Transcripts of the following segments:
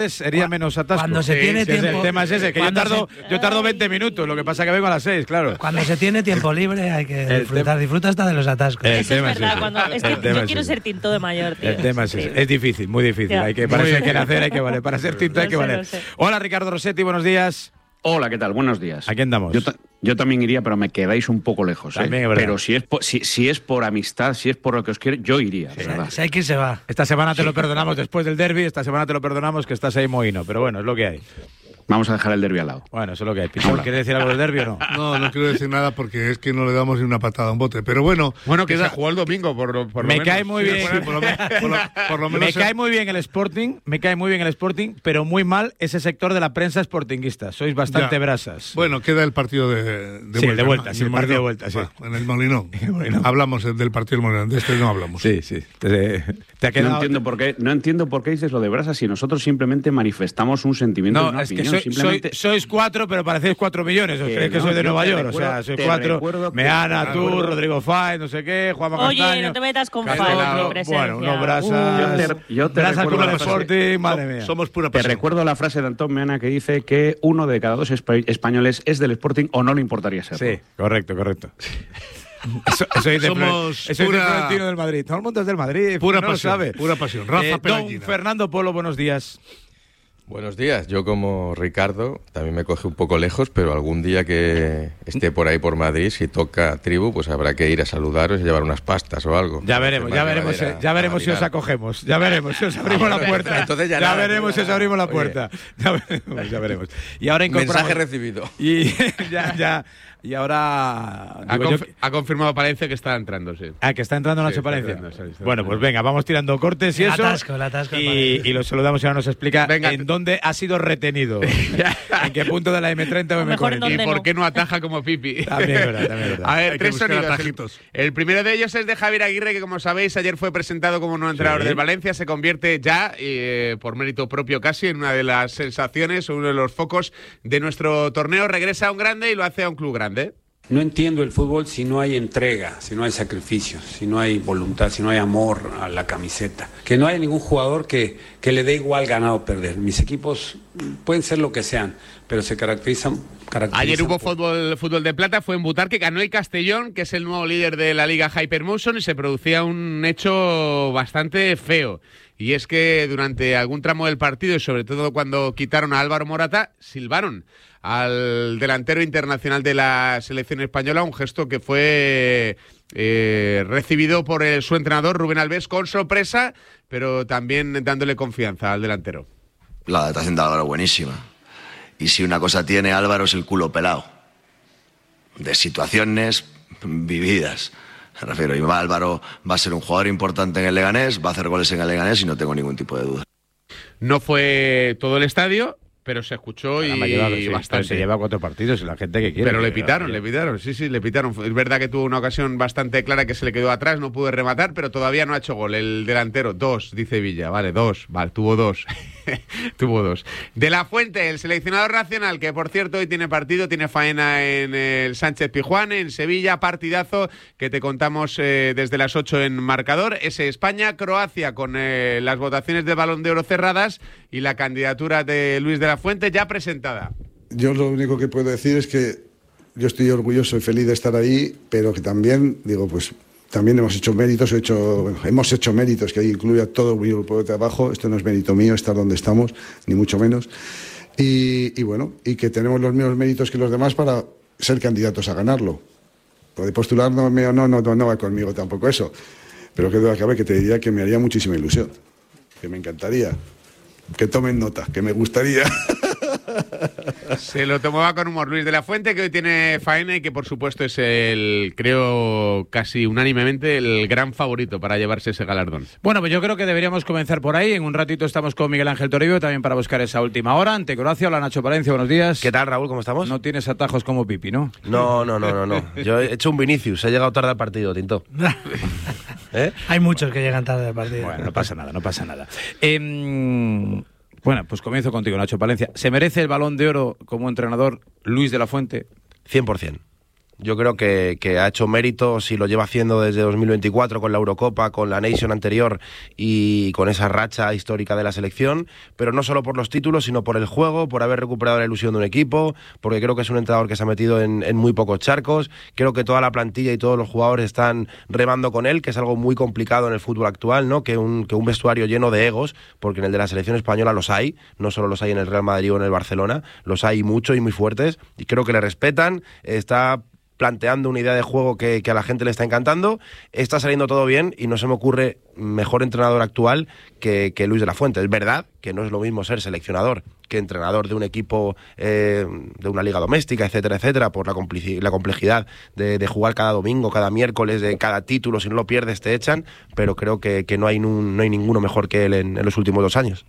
sería menos atasco. Cuando se tiene tiempo. El tema es ese, que yo tardo 20 minutos, lo que pasa que vengo a las 6, claro. Cuando se tiene tiempo libre hay que disfrutar. Disfruta hasta de los atascos. Eso es verdad. Es que yo quiero ser tinto de mayor, tío. El tema es ese. Es difícil, muy difícil. Para eso hay que nacer, hay que valer. Para ser tinto hay que valer. Hola, Ricardo Rossetti, buenos días. Hola, ¿qué tal? Buenos días. Aquí andamos. Yo también iría, pero me quedáis un poco lejos. También es verdad. Pero si es por amistad, si es por lo que os quiero, yo iría. Sí, ¿verdad? si hay que ir, se va. Esta semana te lo perdonamos después del derbi, esta semana te lo perdonamos que estás ahí mohino, pero bueno, es lo que hay. Vamos a dejar el derbi al lado. Bueno, eso es lo que hay. Pichón, ¿quieres decir algo del derbi o no? No quiero decir nada porque es que no le damos ni una patada a un bote. Pero bueno, que se jugó el domingo, por lo me menos. cae muy bien. Sí, por lo menos me cae muy bien el Sporting, pero muy mal ese sector de la prensa sportinguista. Sois bastante brasas. Bueno, queda el partido de vuelta. De vuelta, ¿no? sí, el partido de vuelta, sí. En el Molinón. Hablamos del partido del Molinón, de este no hablamos. Sí. Te ha quedado... No entiendo por qué dices lo de brasas si nosotros simplemente manifestamos un sentimiento, una opinión. Sois 4, pero parecéis 4 millones. ¿Os creéis que soy de Nueva York? O sea, sois 4. Meana, tú, Rodrigo Fáez, no sé qué, Juanma Castaño. Oye, no te metas con Fáez. Bueno, unos brasas. Yo te brasas recuerdo como el la frase. Sporting, madre mía. Somos pura Te pasión. recuerdo la frase de Antón Meana que dice que 1 de cada 2 españoles es del Sporting o no le importaría serlo. Sí, correcto. Eso es Somos de Florentino del Madrid. Todo el mundo es del Madrid. Pura no pasión, lo sabe. pura pasión. Rafa Don Pelagina. Fernando Polo, buenos días. Buenos días. Yo como Ricardo también me coge un poco lejos, pero algún día que esté por ahí por Madrid, si toca tribu, pues habrá que ir a saludaros y llevar unas pastas o algo. Ya veremos si os acogemos. Ya veremos si os abrimos la puerta. Entonces ya veremos si os abrimos la puerta. Ya veremos. Y ahora incorporamos... Mensaje recibido. Y ahora... Ha confirmado Palencia que está entrando, sí. Que está entrando Nacho está Palencia. entrando. Bueno, pues venga, vamos tirando cortes y eso. El atasco. Y lo saludamos y ahora nos explica en dónde ha sido retenido. En qué punto de la M30 o M40. ¿Y por qué no ataja como Pipi? También es verdad. A ver, Hay que 3 buscar sonidos. atajitos. El primero de ellos es de Javier Aguirre, que como sabéis ayer fue presentado como nuevo entrenador del Valencia. Se convierte ya, por mérito propio casi, en una de las sensaciones, uno de los focos de nuestro torneo. Regresa a un grande y lo hace a un club grande. No entiendo el fútbol si no hay entrega, si no hay sacrificio, si no hay voluntad, si no hay amor a la camiseta. Que no haya ningún jugador que le dé igual ganar o perder. Mis equipos pueden ser lo que sean, pero se caracterizan Ayer hubo fútbol de plata, fue en Butarque, ganó el Castellón, que es el nuevo líder de la Liga Hypermotion, y se producía un hecho bastante feo. Y es que durante algún tramo del partido, y sobre todo cuando quitaron a Álvaro Morata, silbaron al delantero internacional de la selección española, un gesto que fue recibido por su entrenador Rubén Alves con sorpresa, pero también dándole confianza al delantero. La adaptación de Álvaro buenísima. Y si una cosa tiene Álvaro es el culo pelado. De situaciones vividas. Me refiero, y Álvaro va a ser un jugador importante en el Leganés, va a hacer goles en el Leganés y no tengo ningún tipo de duda. No fue todo el estadio, pero se escuchó bastante. Se lleva 4 partidos y la gente que quiere. Pero le pitaron, sí, le pitaron. Es verdad que tuvo una ocasión bastante clara que se le quedó atrás, no pudo rematar, pero todavía no ha hecho gol. El delantero, 2, dice Villa, tuvo 2. Tuvo 2. De la Fuente, el seleccionador nacional, que por cierto hoy tiene partido, tiene faena en el Sánchez Pizjuán, en Sevilla, partidazo que te contamos desde las 8 en marcador. Ese España-Croacia con las votaciones del Balón de Oro cerradas y la candidatura de Luis de la Fuente ya presentada. Yo lo único que puedo decir es que yo estoy orgulloso y feliz de estar ahí, pero que también, también hemos hecho méritos, hemos hecho méritos, que ahí incluye a todo el grupo de trabajo. Esto no es mérito mío estar donde estamos, ni mucho menos. Y que tenemos los mismos méritos que los demás para ser candidatos a ganarlo. Puede postularme o no va conmigo tampoco eso. Pero que duda cabe que te diría que me haría muchísima ilusión, que me encantaría. Que tomen nota, que me gustaría. Se lo tomaba con humor Luis de la Fuente, que hoy tiene faena y que por supuesto es creo casi unánimemente el gran favorito para llevarse ese galardón. Bueno, pues yo creo que deberíamos comenzar por ahí. En un ratito estamos con Miguel Ángel Toribio también para buscar esa última hora ante Croacia. Hola, Nacho Palencia, buenos días. ¿Qué tal, Raúl? ¿Cómo estamos? No tienes atajos como Pipi, ¿no? No. Yo he hecho un Vinicius, he llegado tarde al partido, Tinto. Hay muchos que llegan tarde al partido. Bueno, no pasa nada. Bueno, pues comienzo contigo, Nacho Palencia. ¿Se merece el Balón de Oro como entrenador Luis de la Fuente? 100%. Yo creo que ha hecho méritos y lo lleva haciendo desde 2024 con la Eurocopa, con la Nation anterior y con esa racha histórica de la selección, pero no solo por los títulos, sino por el juego, por haber recuperado la ilusión de un equipo, porque creo que es un entrenador que se ha metido en muy pocos charcos. Creo que toda la plantilla y todos los jugadores están remando con él, que es algo muy complicado en el fútbol actual, ¿no? Que un vestuario lleno de egos, porque en el de la selección española los hay, no solo los hay en el Real Madrid o en el Barcelona, los hay mucho y muy fuertes, y creo que le respetan, está planteando una idea de juego que a la gente le está encantando, está saliendo todo bien y no se me ocurre mejor entrenador actual que Luis de la Fuente. Es verdad que no es lo mismo ser seleccionador que entrenador de un equipo de una liga doméstica, etcétera, etcétera, por la complejidad de jugar cada domingo, cada miércoles, de cada título, si no lo pierdes te echan, pero creo que no hay ninguno mejor que él en los últimos 2 años.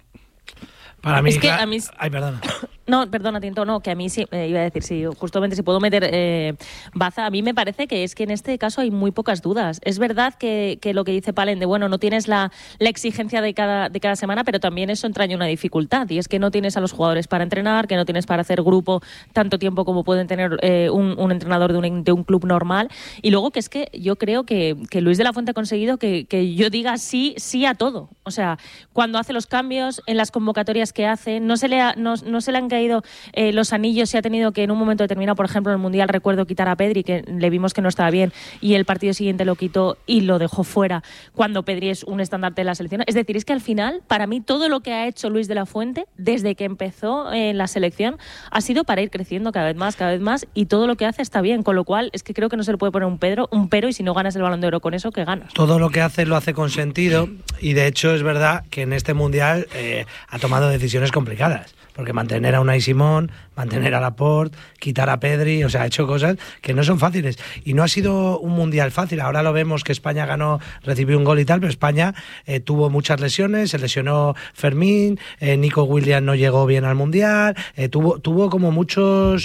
Para mí, es que a mí... Ay, perdona. No, perdona, Tinto, no, que a mí sí, iba a decir, sí, justamente si puedo meter baza, a mí me parece que es que en este caso hay muy pocas dudas. Es verdad que lo que dice Palen de, bueno, no tienes la exigencia de cada semana, pero también eso entraña una dificultad, y es que no tienes a los jugadores para entrenar, que no tienes para hacer grupo tanto tiempo como pueden tener un entrenador de un club normal, y luego que es que yo creo que Luis de la Fuente ha conseguido que yo diga sí a todo. O sea, cuando hace los cambios, en las convocatorias que hace, no se le han caído los anillos y ha tenido que en un momento determinado, por ejemplo en el Mundial, recuerdo quitar a Pedri, que le vimos que no estaba bien y el partido siguiente lo quitó y lo dejó fuera cuando Pedri es un estandarte de la selección. Es decir, es que al final, para mí, todo lo que ha hecho Luis de la Fuente desde que empezó en la selección ha sido para ir creciendo cada vez más, y todo lo que hace está bien, con lo cual es que creo que no se le puede poner un pero, y si no ganas el Balón de Oro con eso, ¿qué ganas? Todo lo que hace lo hace con sentido, y de hecho es verdad que en este Mundial ha tomado decisiones complicadas, porque mantener a Unai Simón, mantener a Laporte, quitar a Pedri, o sea, ha hecho cosas que no son fáciles, y no ha sido un Mundial fácil. Ahora lo vemos que España ganó, recibió un gol y tal, pero España tuvo muchas lesiones, se lesionó Fermín, Nico Williams no llegó bien al Mundial, tuvo como muchos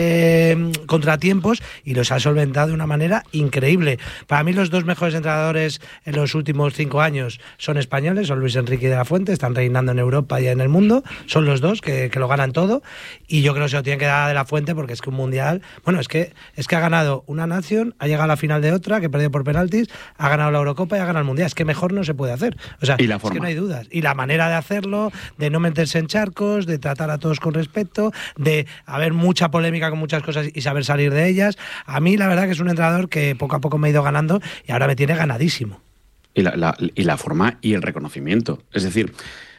contratiempos, y los ha solventado de una manera increíble. Para mí los 2 mejores entrenadores en los últimos 5 años son españoles, son Luis Enrique y de la Fuente, están reinando en Europa y en el mundo, son los dos que lo ganan todo, y yo creo que se lo tienen que dar a de la Fuente, porque es que un Mundial, bueno, es que ha ganado una nación, ha llegado a la final de otra, que perdió por penaltis, ha ganado la Eurocopa y ha ganado el Mundial. Es que mejor no se puede hacer. O sea, es que no hay dudas. Y la manera de hacerlo, de no meterse en charcos, de tratar a todos con respeto, de haber mucha polémica con muchas cosas y saber salir de ellas. A mí la verdad que es un entrenador que poco a poco me ha ido ganando y ahora me tiene ganadísimo. Y la forma y el reconocimiento. Es decir,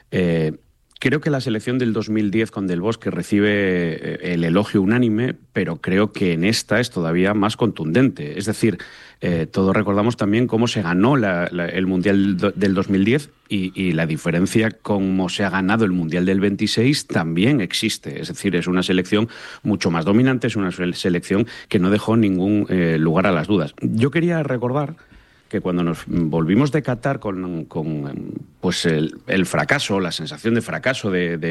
creo que la selección del 2010 con Del Bosque recibe el elogio unánime, pero creo que en esta es todavía más contundente. Es decir, todos recordamos también cómo se ganó el Mundial del 2010 y la diferencia cómo se ha ganado el Mundial del 26 también existe. Es decir, es una selección mucho más dominante, es una selección que no dejó ningún lugar a las dudas. Yo quería recordar que cuando nos volvimos de Qatar con pues el fracaso, la sensación de fracaso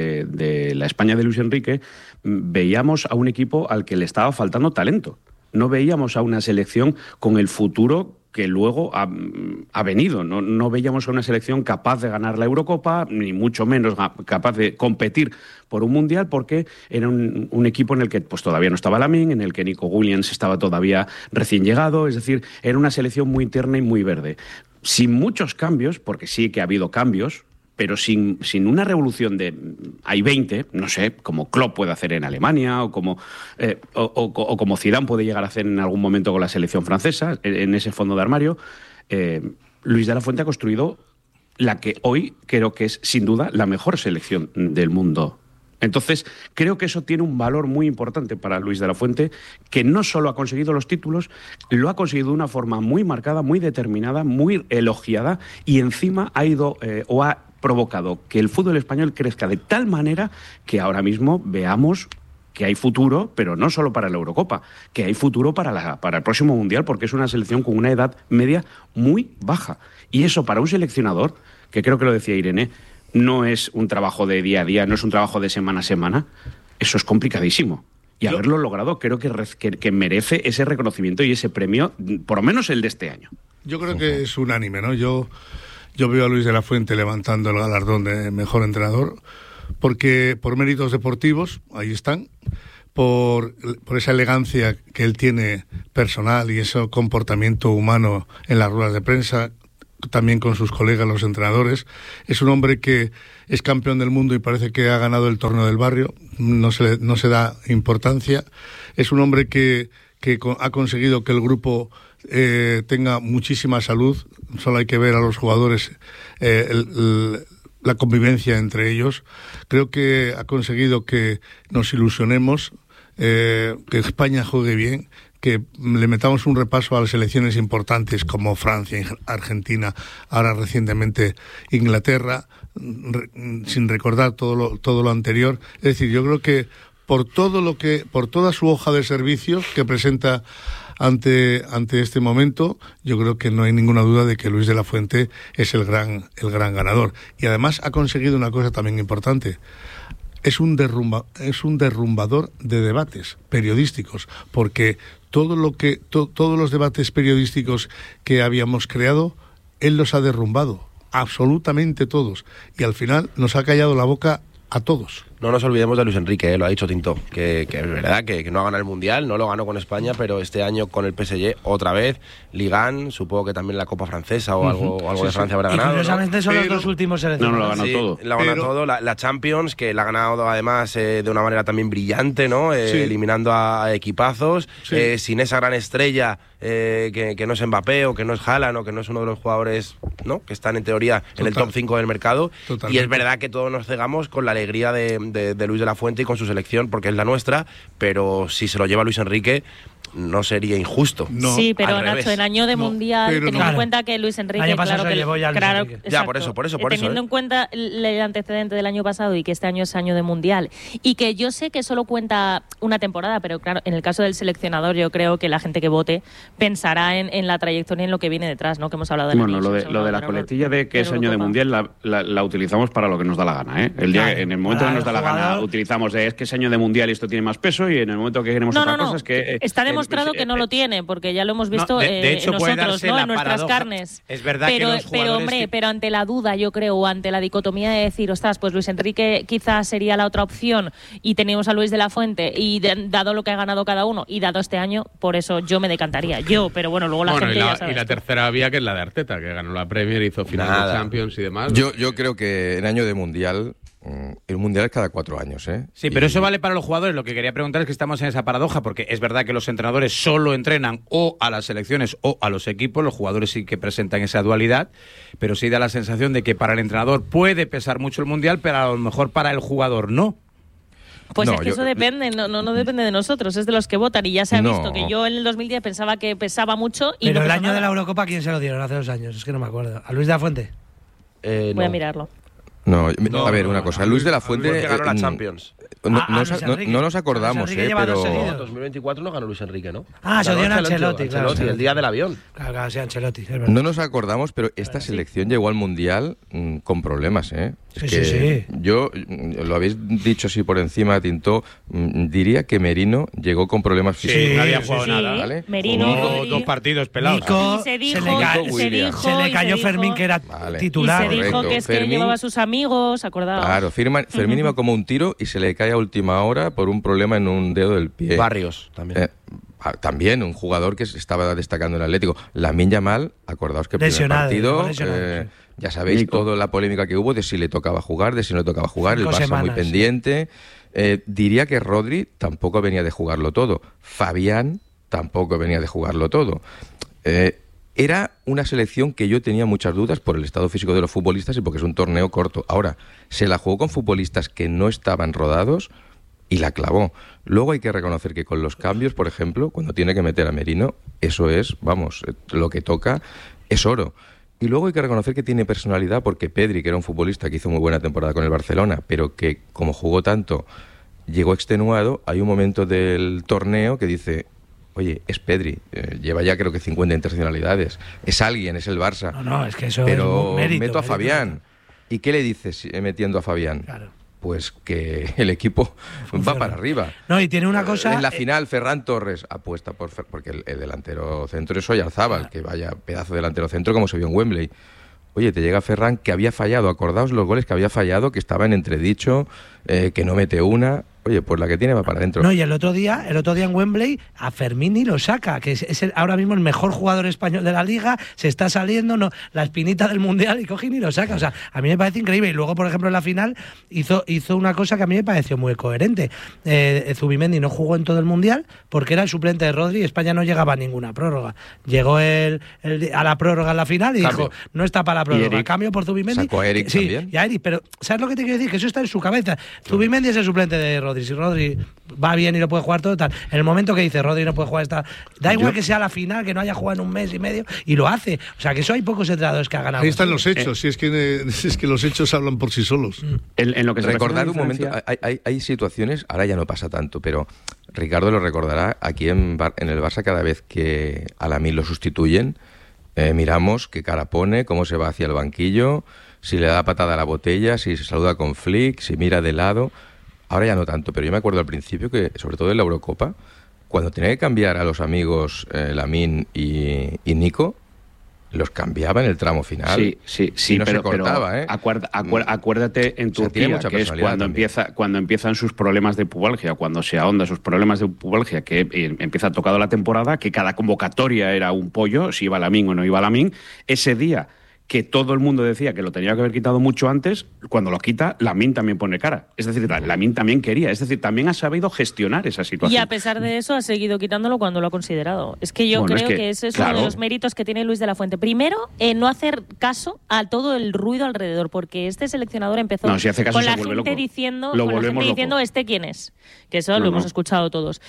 de la España de Luis Enrique, veíamos a un equipo al que le estaba faltando talento. No veíamos a una selección con el futuro que luego ha venido. No veíamos a una selección capaz de ganar la Eurocopa, ni mucho menos capaz de competir por un Mundial, porque era un equipo en el que pues todavía no estaba Lamine, en el que Nico Williams estaba todavía recién llegado. Es decir, era una selección muy tierna y muy verde. Sin muchos cambios, porque sí que ha habido cambios, pero sin una revolución de hay 20, no sé, como Klopp puede hacer en Alemania o como Zidane puede llegar a hacer en algún momento con la selección francesa, en ese fondo de armario. Luis de la Fuente ha construido la que hoy creo que es sin duda la mejor selección del mundo. Entonces, creo que eso tiene un valor muy importante para Luis de la Fuente, que no solo ha conseguido los títulos, lo ha conseguido de una forma muy marcada, muy determinada, muy elogiada, y encima ha ido ha provocado que el fútbol español crezca de tal manera que ahora mismo veamos que hay futuro, pero no solo para la Eurocopa, que hay futuro para el próximo Mundial, porque es una selección con una edad media muy baja. Y eso para un seleccionador, que creo que lo decía Irene, no es un trabajo de día a día, no es un trabajo de semana a semana, eso es complicadísimo. Y haberlo logrado creo que merece ese reconocimiento y ese premio, por lo menos el de este año. Yo creo que es unánime, ¿no? Yo veo a Luis de la Fuente levantando el galardón de mejor entrenador, porque por méritos deportivos, ahí están, por esa elegancia que él tiene personal y ese comportamiento humano en las ruedas de prensa, también con sus colegas los entrenadores. Es un hombre que es campeón del mundo y parece que ha ganado el torneo del barrio, no se da importancia. Es un hombre que ha conseguido que el grupo tenga muchísima salud. Solo hay que ver a los jugadores la convivencia entre ellos. Creo que ha conseguido que nos ilusionemos, que España juegue bien, que le metamos un repaso a las selecciones importantes como Francia, Argentina, ahora recientemente Inglaterra, sin recordar todo lo anterior. Es decir, yo creo que por toda su hoja de servicios que presenta ante este momento, yo creo que no hay ninguna duda de que Luis de la Fuente es el gran ganador. Y además ha conseguido una cosa también importante. Es un derrumbador de debates periodísticos, porque todos los debates periodísticos que habíamos creado, él los ha derrumbado, absolutamente todos, y al final nos ha callado la boca a todos. No nos olvidemos de Luis Enrique, lo ha dicho Tinto, que es verdad que no ha ganado el Mundial, no lo ganó con España, pero este año con el PSG otra vez, Ligue 1, supongo que también la Copa Francesa o algo de Francia habrá ganado. Y curiosamente son los dos últimos seleccionados. No, lo ganó todo. Lo ganó todo, la Champions, que la ha ganado además de una manera también brillante, ¿no? Eliminando a equipazos, sin esa gran estrella que no es Mbappé o que no es Haaland o que no es uno de los jugadores, ¿no?, que están en teoría en el top 5 del mercado. Totalmente. Y es verdad que todos nos cegamos con la alegría de Luis de la Fuente y con su selección, porque es la nuestra, pero si se lo lleva Luis Enrique no sería injusto. No, sí, pero Nacho, el año de Mundial, teniendo en cuenta que Luis Enrique, por eso. Teniendo en cuenta el antecedente del año pasado y que este año es año de Mundial, y que yo sé que solo cuenta una temporada, pero claro, en el caso del seleccionador yo creo que la gente que vote pensará en la trayectoria y en lo que viene detrás, ¿no? Que hemos hablado de lo de la coletilla de que es año de Mundial la utilizamos para lo que nos da la gana, ¿eh? En el momento que nos da la gana utilizamos es que es año de Mundial y esto tiene más peso, y en el momento que queremos otra cosa es que está demostrado que no lo tiene, porque ya lo hemos visto de hecho, nosotros, ¿no? En nuestras carnes. Es verdad que los jugadores pero ante la duda, yo creo, o ante la dicotomía de decir, ostras, pues Luis Enrique quizás sería la otra opción y tenemos a Luis de la Fuente, y dado lo que ha ganado cada uno y dado este año, por eso yo me decantaría. Pero bueno, luego la gente ya sabe. Y la tercera vía, que es la de Arteta, que ganó la Premier, hizo final de Champions y demás. Yo creo que en año de Mundial, el Mundial es cada 4 años, ¿eh? Sí, pero eso vale para los jugadores. Lo que quería preguntar es que estamos en esa paradoja, porque es verdad que los entrenadores solo entrenan o a las selecciones o a los equipos. Los jugadores sí que presentan esa dualidad, pero sí da la sensación de que para el entrenador puede pesar mucho el Mundial, pero a lo mejor para el jugador no. Pues no, es que eso depende, no depende de nosotros, es de los que votan, y ya se ha visto que yo en el 2010 pensaba que pesaba mucho y pero no el año nada. de la Eurocopa, ¿quién se lo dieron hace 2 años? Es que no me acuerdo. ¿A Luis de la Fuente? Voy a mirarlo. A ver, una cosa. Luis de la Fuente ganó la Champions. No nos acordamos, pero... 2024 no ganó Luis Enrique, ¿no? Se lo dieron a Ancelotti, claro. El día del avión. Claro, sí, Ancelotti. No nos acordamos, pero esta selección llegó al Mundial con problemas, ¿eh? Sí. Yo, lo habéis dicho así por encima, Tinto, diría que Merino llegó con problemas físicos. Sí, no había jugado nada. ¿Vale? Merino, jugó 2 partidos pelados. Nico, se le cayó Fermín, que era titular. Y se dijo que es que llevaba a sus amigos, acordado. Claro, Fermín iba como un tiro y se le cae a última hora por un problema en un dedo del pie. Barrios, también. También un jugador que se estaba destacando en el Atlético. Lamine Yamal, acordaos que el primer partido, ya sabéis toda la polémica que hubo de si le tocaba jugar, de si no le tocaba jugar, el Barça muy pendiente. Diría que Rodri tampoco venía de jugarlo todo. Fabián tampoco venía de jugarlo todo. Era una selección que yo tenía muchas dudas por el estado físico de los futbolistas y porque es un torneo corto. Ahora, se la jugó con futbolistas que no estaban rodados y la clavó. Luego hay que reconocer que con los cambios, por ejemplo, cuando tiene que meter a Merino, eso es, vamos, lo que toca es oro. Y luego hay que reconocer que tiene personalidad, porque Pedri, que era un futbolista que hizo muy buena temporada con el Barcelona, pero que como jugó tanto, llegó extenuado, hay un momento del torneo que dice... Oye, es Pedri, lleva ya creo que 50 internacionalidades, es alguien, es el Barça. No, es que eso pero es mérito, meto a Fabián. ¿Y qué le dices metiendo a Fabián? Claro. Pues que el equipo va para arriba. No, y tiene una cosa... En la final, Ferran Torres apuesta porque el delantero centro es Oyarzábal, que vaya pedazo de delantero centro como se vio en Wembley. Oye, te llega Ferran, que había fallado, acordaos los goles que había fallado, que estaba en entredicho, que no mete una... oye, pues la que tiene va para adentro. No, y el otro día en Wembley a Fermini lo saca, que es ahora mismo el mejor jugador español de la liga, se está saliendo la espinita del Mundial y coge y lo saca. O sea, a mí me parece increíble. Y luego, por ejemplo, en la final hizo una cosa que a mí me pareció muy coherente. Zubimendi no jugó en todo el Mundial porque era el suplente de Rodri y España no llegaba a ninguna prórroga. Llegó a la prórroga en la final y dijo, no está para la prórroga. Cambio por Zubimendi. Sacó a Eric también. Y a Eric, pero ¿sabes lo que te quiero decir? Que eso está en su cabeza. Zubimendi es el suplente de Rodri. Si Rodri va bien y lo puede jugar todo, tal. En el momento que dice Rodri no puede jugar da igual que sea la final, que no haya jugado en un mes y medio, y lo hace. O sea, que eso hay pocos entrenadores que hagan algo. Ahí están los hechos, si es que los hechos hablan por sí solos. En lo que recordar un momento, hay situaciones, ahora ya no pasa tanto, pero Ricardo lo recordará, aquí en el Barça cada vez que a Lamine lo sustituyen, miramos qué cara pone, cómo se va hacia el banquillo, si le da patada a la botella, si se saluda con Flick, si mira de lado. Ahora ya no tanto, pero yo me acuerdo al principio que, sobre todo en la Eurocopa, cuando tenía que cambiar a los amigos Lamine y Nico, los cambiaba en el tramo final. Sí, no pero, se cortaba, acuérdate en Turquía, que es cuando empiezan sus problemas de pubalgia, cuando se ahonda sus problemas de pubalgia, que empieza tocado la temporada, que cada convocatoria era un pollo, si iba Lamine o no iba Lamine. Ese día que todo el mundo decía que lo tenía que haber quitado mucho antes, cuando lo quita, Lamine también pone cara. Es decir, Lamine también quería. Es decir, también ha sabido gestionar esa situación. Y a pesar de eso, ha seguido quitándolo cuando lo ha considerado. Es que yo creo que ese es uno de los méritos que tiene Luis de la Fuente. Primero, no hacer caso a todo el ruido alrededor, porque este seleccionador empezó con la gente diciendo, ¿este quién es? Que eso lo hemos escuchado todos.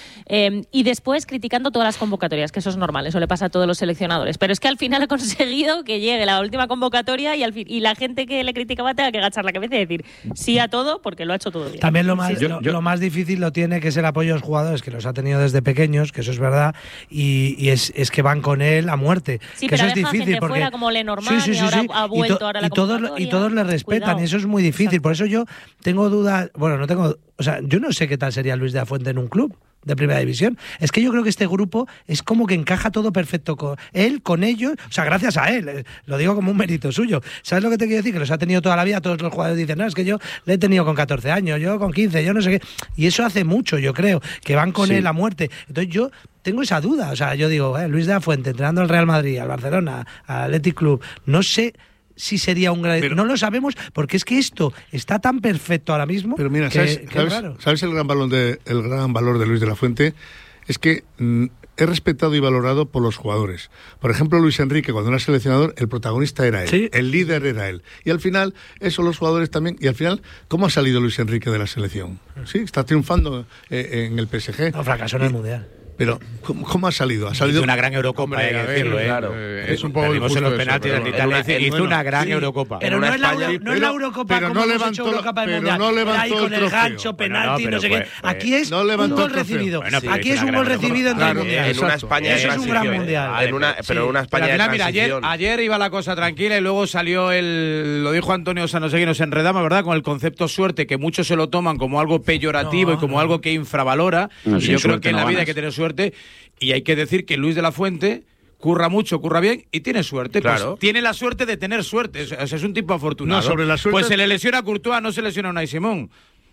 Y después criticando todas las convocatorias, que eso es normal, eso le pasa a todos los seleccionadores. Pero es que al final ha conseguido que llegue la última convocatoria y la gente que le criticaba tenga que agachar la cabeza y decir sí a todo porque lo ha hecho todo bien. También lo más difícil lo tiene, que es el apoyo de los jugadores, que los ha tenido desde pequeños, que eso es verdad, y es que van con él a muerte. Sí, que pero eso es difícil porque fuera como Lenormand y ahora ha vuelto ahora la convocatoria. Y todos le respetan. Y eso es muy difícil. Exacto. Por eso yo tengo dudas, yo no sé qué tal sería Luis de la Fuente en un club de primera división. Es que yo creo que este grupo es como que encaja todo perfecto con él, con ellos, o sea, gracias a él, lo digo como un mérito suyo. ¿Sabes lo que te quiero decir? Que los ha tenido toda la vida, todos los jugadores dicen, no, es que yo le he tenido con 14 años, yo con 15, yo no sé qué. Y eso hace mucho, yo creo, que van con él a muerte. Entonces yo tengo esa duda, o sea, yo digo, Luis de la Fuente entrenando al Real Madrid, al Barcelona, al Athletic Club, no sé si sería un gran... no lo sabemos porque es que esto está tan perfecto ahora mismo. Pero mira, ¿sabes el gran valor de Luis de la Fuente? Es que es respetado y valorado por los jugadores. Por ejemplo, Luis Enrique, cuando era seleccionador, el protagonista era él, ¿sí? El líder era él. Y al final, eso los jugadores también. Y al final, ¿cómo ha salido Luis Enrique de la selección? Sí, está triunfando en el PSG. No, fracasó en el Mundial. Pero, ¿cómo ha salido? Ha salido hizo una gran Eurocopa, hay que decirlo. Claro. Es un poco injusto en los penaltis en Italia. Hizo una gran Eurocopa. Pero no es la Eurocopa como no levantó Eurocopa del Mundial. No levantó ahí con el gancho, penalti, no sé qué. Aquí es un gol recibido. Aquí es un gol recibido en el Mundial. En una España es un gran Mundial. Pero en una España de transición. Mira, ayer iba la cosa tranquila y luego salió lo dijo Antonio Sanosegui, nos enredamos, ¿verdad? Con el concepto suerte, que muchos se lo toman como algo peyorativo y como algo que infravalora. Yo creo que en la vida hay que tener suerte. Y hay que decir que Luis de la Fuente curra mucho, curra bien y tiene suerte. Claro. Pues tiene la suerte de tener suerte. O sea, es un tipo afortunado. No, sobre la suerte... Pues se le lesiona a Courtois, no se lesiona a Unai Simón.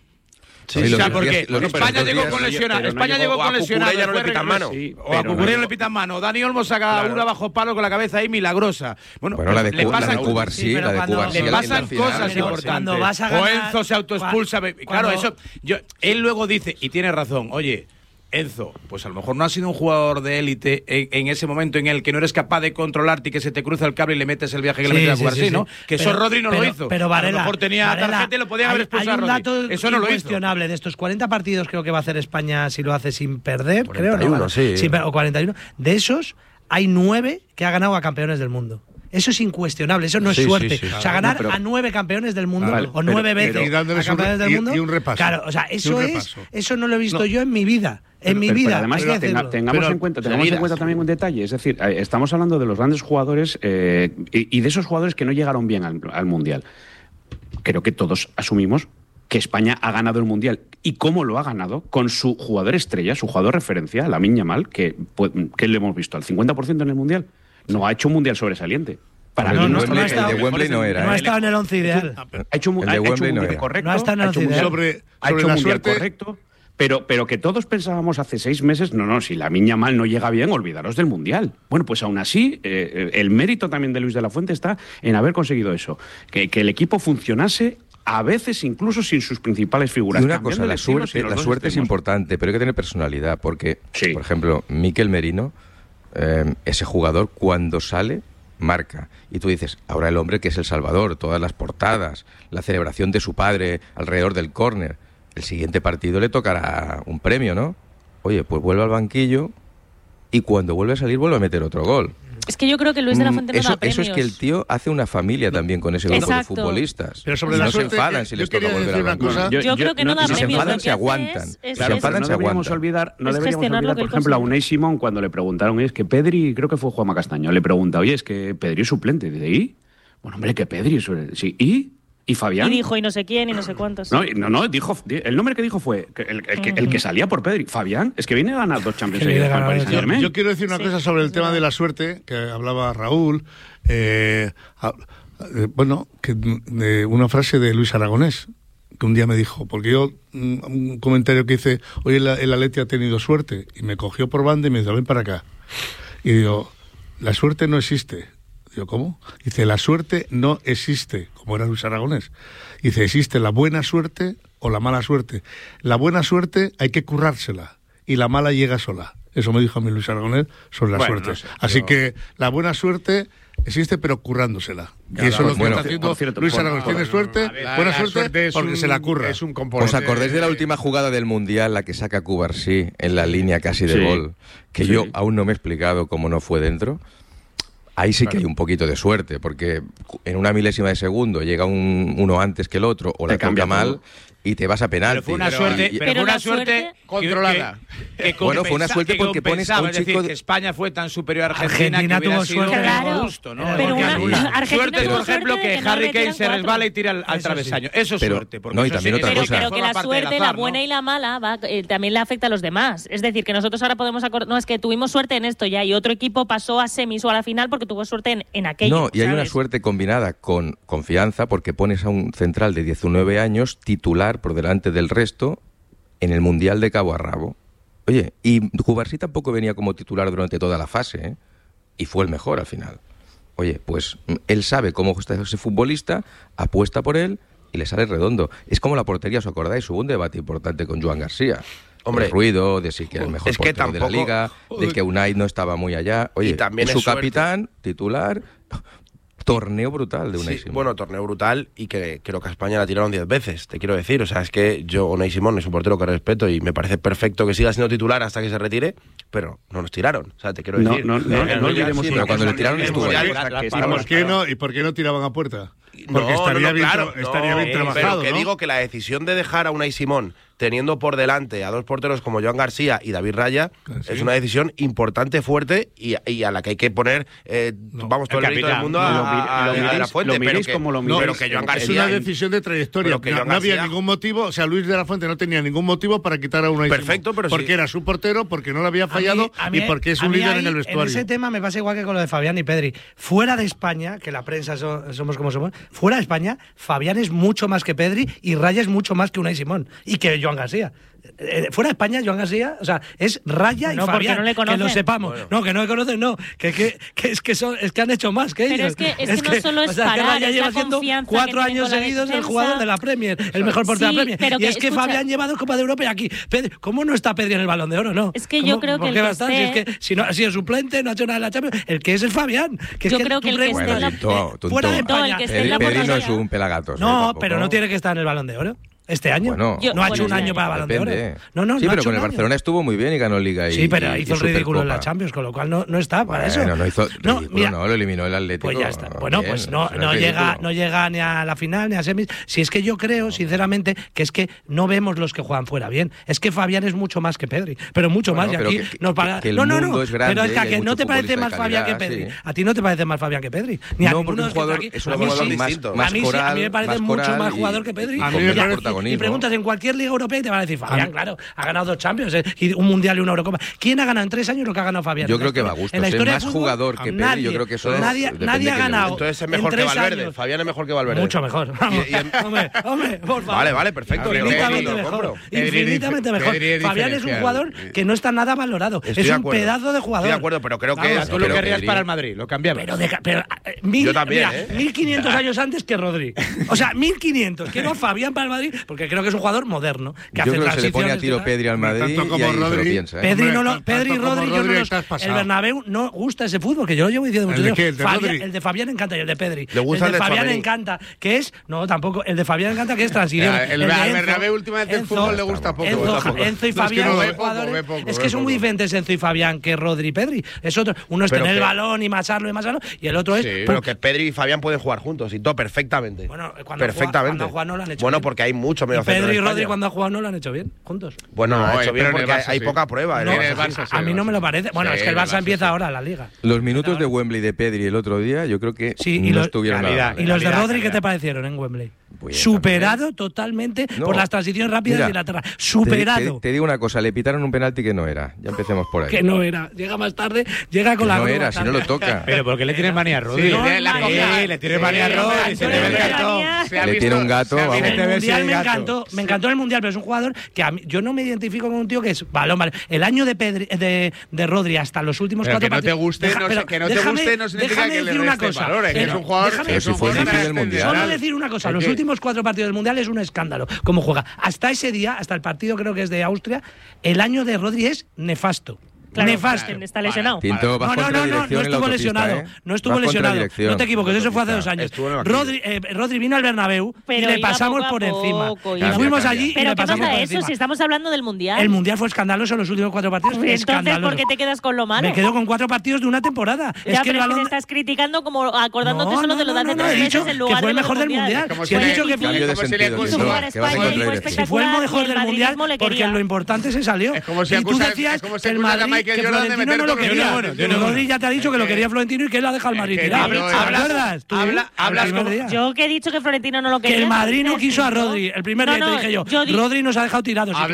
Sí, o sea, porque España llegó con lesionada. España llegó con lesionada. Ya no le pitan mano. O a Cucurella no le pitan mano. Dani Olmo saca una bajo palo con la cabeza ahí milagrosa. Bueno, la de Cubar sí, le pasan cosas importantes. O Enzo se autoexpulsa. Claro, eso. Él luego dice, y tiene razón, oye, Enzo, pues a lo mejor no has sido un jugador de élite en ese momento en el que no eres capaz de controlarte y que se te cruza el cable y le metes el viaje que le metes a jugar así, ¿no? Que eso Rodri no lo hizo. Pero Varela, a lo mejor tenía tarjeta y lo podía haber expulsado. Hay un dato eso no lo hizo. incuestionable de estos 40 partidos creo que va a hacer España si lo hace sin perder, 41, creo, ¿no? Sí, o 41. De esos hay 9 que ha ganado a campeones del mundo. Eso es incuestionable, eso no es suerte. Sí. O sea, ganar a 9 campeones del mundo o 9 veces a campeones del mundo. Y un repaso. Claro, o sea, eso no lo he visto yo en mi vida. Pero además, tengamos en cuenta también un detalle. Es decir, estamos hablando de los grandes jugadores y de esos jugadores que no llegaron bien al Mundial. Creo que todos asumimos que España ha ganado el Mundial. ¿Y cómo lo ha ganado? Con su jugador estrella, su jugador referencia, Lamine Yamal, que le hemos visto al 50% en el Mundial. No ha hecho un Mundial sobresaliente. Para mí el de Wembley no era. No ha estado en el 11 ideal. Ha hecho un Mundial correcto. No ha estado en el 11 ideal. Sobre la suerte correcto. Pero que todos pensábamos hace 6 meses, no, si Lamine Yamal no llega bien, olvidaros del Mundial. Bueno, pues aún así, el mérito también de Luis de la Fuente está en haber conseguido eso, que el equipo funcionase, a veces incluso sin sus principales figuras. Y una cosa, la suerte es importante, pero hay que tener personalidad, porque, por ejemplo, Mikel Merino, ese jugador, cuando sale, marca. Y tú dices, ahora el hombre que es el salvador, todas las portadas, la celebración de su padre alrededor del córner. El siguiente partido le tocará un premio, ¿no? Oye, pues vuelve al banquillo y cuando vuelve a salir vuelve a meter otro gol. Es que yo creo que Luis de la Fuente no da premios. Eso es que el tío hace una familia también con ese grupo de futbolistas. Pero sobre no se enfadan si les toca volver al banquillo. Yo creo que no da premios. Si se enfadan, se aguantan. No deberíamos olvidar, por ejemplo, a Unai Simón, cuando le preguntaron, es que Pedri, creo que fue Juanma Castaño, le pregunta, oye, es que Pedri es suplente. Dice, ¿y? Bueno, hombre, que Pedri es suplente. Sí, ¿y Fabián? Y dijo, y no sé quién, y no sé cuántos. No, dijo, el nombre que dijo fue el que salía por Pedri. Fabián, es que viene a ganar 2 Champions League con el Paris Saint-Germain. Yo quiero decir una cosa sobre el tema de la suerte, que hablaba Raúl, una frase de Luis Aragonés, que un día me dijo, porque yo, un comentario que hice, hoy el Atleti ha tenido suerte, y me cogió por banda y me dijo, ven para acá. Y digo, la suerte no existe. Digo, ¿cómo? Dice, la suerte no existe, como era Luis Aragonés. Dice, existe la buena suerte o la mala suerte. La buena suerte hay que currársela y la mala llega sola. Eso me dijo a mí Luis Aragonés sobre la suerte. No sé, así que la buena suerte existe, pero currándosela. Y eso es lo que está haciendo Luis Aragonés. Tiene suerte, buena suerte, porque se la curra. ¿Os acordáis de la última jugada del Mundial, la que saca Cubarsí en la línea casi de gol? Que yo aún no me he explicado cómo no fue dentro. Ahí sí que hay un poquito de suerte, porque en una milésima de segundo llega uno antes que el otro, o la cambia mal, y te vas a penalti. Pero fue una suerte, controlada. Bueno, fue una suerte porque pones a un chico... que España fue tan superior a Argentina que tuvo suerte. Claro, justo, ¿no? Pero suerte, por ejemplo, que Harry Kane se resbala y tira al travesaño. Eso es suerte. No, y también otra cosa. Pero que la suerte, la buena y la mala, también le afecta a los demás. Es decir, que nosotros ahora podemos acordar... No, es que tuvimos suerte en esto ya, y otro equipo pasó a semis o a la final porque tuvo suerte en aquello. No, y hay una suerte combinada con confianza, porque pones a un central de 19 años titular por delante del resto en el Mundial de cabo a rabo. Oye, y Cubarsí tampoco venía como titular durante toda la fase, ¿eh? Y fue el mejor al final. Oye, pues él sabe cómo está ese futbolista, apuesta por él y le sale redondo. Es como la portería, ¿os acordáis? Hubo un debate importante con Joan García. Hombre, el ruido, de si que era el mejor portero de la liga, de que Unai no estaba muy allá. Oye, y también su capitán, titular... Torneo brutal de Unai Simón. Bueno, torneo brutal, y que creo que a España la tiraron 10 veces, te quiero decir. O sea, es que Unai Simón es un portero que respeto y me parece perfecto que siga siendo titular hasta que se retire, pero no nos tiraron. O sea, te quiero decir. Pero cuando le tiraron estuvo ahí. ¿Y por qué no tiraban a puerta? Porque estaría bien trabajado, pero que digo que la decisión de dejar a Unai Simón teniendo por delante a 2 porteros como Joan García y David Raya, es una decisión importante, fuerte, y a la que hay que poner todo el mérito del mundo a la Fuente. Pero que Joan García... Es una decisión de trayectoria. No había ningún motivo, o sea, Luis de la Fuente no tenía ningún motivo para quitar a Unai Simón. Porque era su portero, porque no le había fallado y porque es un líder en el vestuario. En ese tema me pasa igual que con lo de Fabián y Pedri. Fuera de España, que la prensa somos como somos, fuera de España, Fabián es mucho más que Pedri y Raya es mucho más que Unai Simón y que Joan García. Fuera de España, Joan García, o sea, es Raya y Fabián, no le que lo sepamos. Bueno. No, que no le conocen, no. Que han hecho más que ellos. Pero es que no solo es parar, que Raya lleva haciendo 4 años seguidos el jugador de la Premier, el mejor portero de la Premier. Y es que Fabián lleva 2 Copas de Europa y aquí. Pedri, ¿cómo no está Pedri en el Balón de Oro? No. Es que yo creo que si no ha sido suplente, no ha hecho nada en la Champions, el que es Fabián. Yo creo que el que esté en la fuera de España. Pedri no es un pelagatos. No, pero no tiene que estar en el Balón de Oro. Este año. No ha hecho un año para Balón de Oro. Sí, pero con el Barcelona estuvo muy bien y ganó Liga. Sí, pero hizo el ridículo en la Champions, con lo cual no está para eso. No hizo ridículo, lo eliminó el Atlético. Pues ya está. Bueno, pues no llega ni a la final ni a semis. Si es que yo creo, sinceramente, que es que no vemos los que juegan fuera bien. Es que Fabián es mucho más que Pedri, pero mucho más. Y aquí nos paga. No. Pero es que no te parece más Fabián que Pedri. A ti no te parece más Fabián que Pedri. Ni a ninguno de los que está aquí. Es un jugador más coral. A mí me parece mucho más jugador que Pedri. A mí me parece y preguntas en cualquier liga europea y te van a decir, Fabián, claro, ha ganado 2 Champions, y un Mundial y una Eurocopa. ¿Quién ha ganado en 3 años lo que ha ganado Fabián? Yo creo que va a gusto. En la historia es más jugador que Pedri, yo creo que eso nadie ha ganado. Entonces es mejor que Valverde. Fabián es mejor que Valverde. Mucho mejor. Hombre, por favor. Vale, perfecto. Infinitamente mejor. Infinitamente mejor. Fabián es un jugador que no está nada valorado. Es un pedazo de jugador. Estoy de acuerdo, pero creo que... Tú lo querrías para el Madrid, lo cambiamos. Pero yo también, 1500 años antes que Rodri. O sea, 1500. Quiero a Fabián para el Madrid porque creo que es un jugador moderno. Que yo hace creo que se le pone a tiro Pedri al Madrid y ahí se lo piensa. Pedri y Rodri, el Bernabéu no gusta ese fútbol, que yo lo llevo diciendo mucho tiempo. El de Fabián encanta y el de Pedri. El de Fabián encanta, que es... No, tampoco. El de Fabián encanta, que es transición. El Bernabéu últimamente el fútbol le gusta poco. Enzo y Fabián, es que son muy diferentes Enzo y Fabián que Rodri y Pedri. Es otro. Uno es tener el balón y macharlo y el otro es... Pero que Pedri y Fabián pueden jugar juntos y todo perfectamente. Bueno, cuando juegan no lo han hecho bueno, bien. Porque hay mucho medio centro. Pedri y Rodri cuando han jugado no lo han hecho bien, juntos. Bueno, no ha hecho bien porque hay poca prueba. A mí no me lo parece. Bueno, es que el Barça empieza ahora la Liga. Los minutos de Wembley de Pedri el otro día, yo creo que no estuvieron nada. ¿Y los de Rodri qué te parecieron en Wembley? Superado totalmente por las transiciones rápidas de Inglaterra. Superado. Te digo una cosa, le pitaron un penalti que no era. Ya empecemos por ahí. Que no era. Llega más tarde, llega con la no era, si no lo toca. Pero ¿por qué le tienes manía a Rodri? Le tienes manía a Rodri. Se le ve el gato. Le tiene un gato. Me encantó el Mundial, pero es un jugador que yo no me identifico con un tío que es balón. El año de Rodri hasta los últimos 4 partidos. Que no te guste no significa que le restes valor. Es un jugador Solo decir una cosa. Los últimos 4 partidos del Mundial es un escándalo cómo juega. Hasta ese día, hasta el partido creo que es de Austria, el año de Rodri es nefasto. Claro, nefasto. Está lesionado. Tinto, no estuvo lesionado. No estuvo lesionado. No te equivoques, eso fue hace 2 años. Rodri vino al Bernabéu y le pasamos por encima. Y fuimos allí y le pasamos por encima. Si estamos hablando del Mundial. El Mundial fue escandaloso en los últimos 4 partidos. Entonces, ¿por qué te quedas con lo malo? Me quedo con 4 partidos de una temporada. Es que el balón... te estás criticando como acordándote solo de lo de hace 3 meses en lugar que fue el mejor del Mundial. Si he dicho que fue el mejor del Mundial porque lo importante se salió. Y tú decías que el Madrid que Florentino no lo quería. Rodri ya te ha dicho que lo quería Florentino y que él la deja al Madrid tirado. ¿Hablas? Yo que he dicho que Florentino no lo quería. Que el Madrid no quiso a Rodri. El primer día te dije yo, Rodri nos ha dejado tirados. No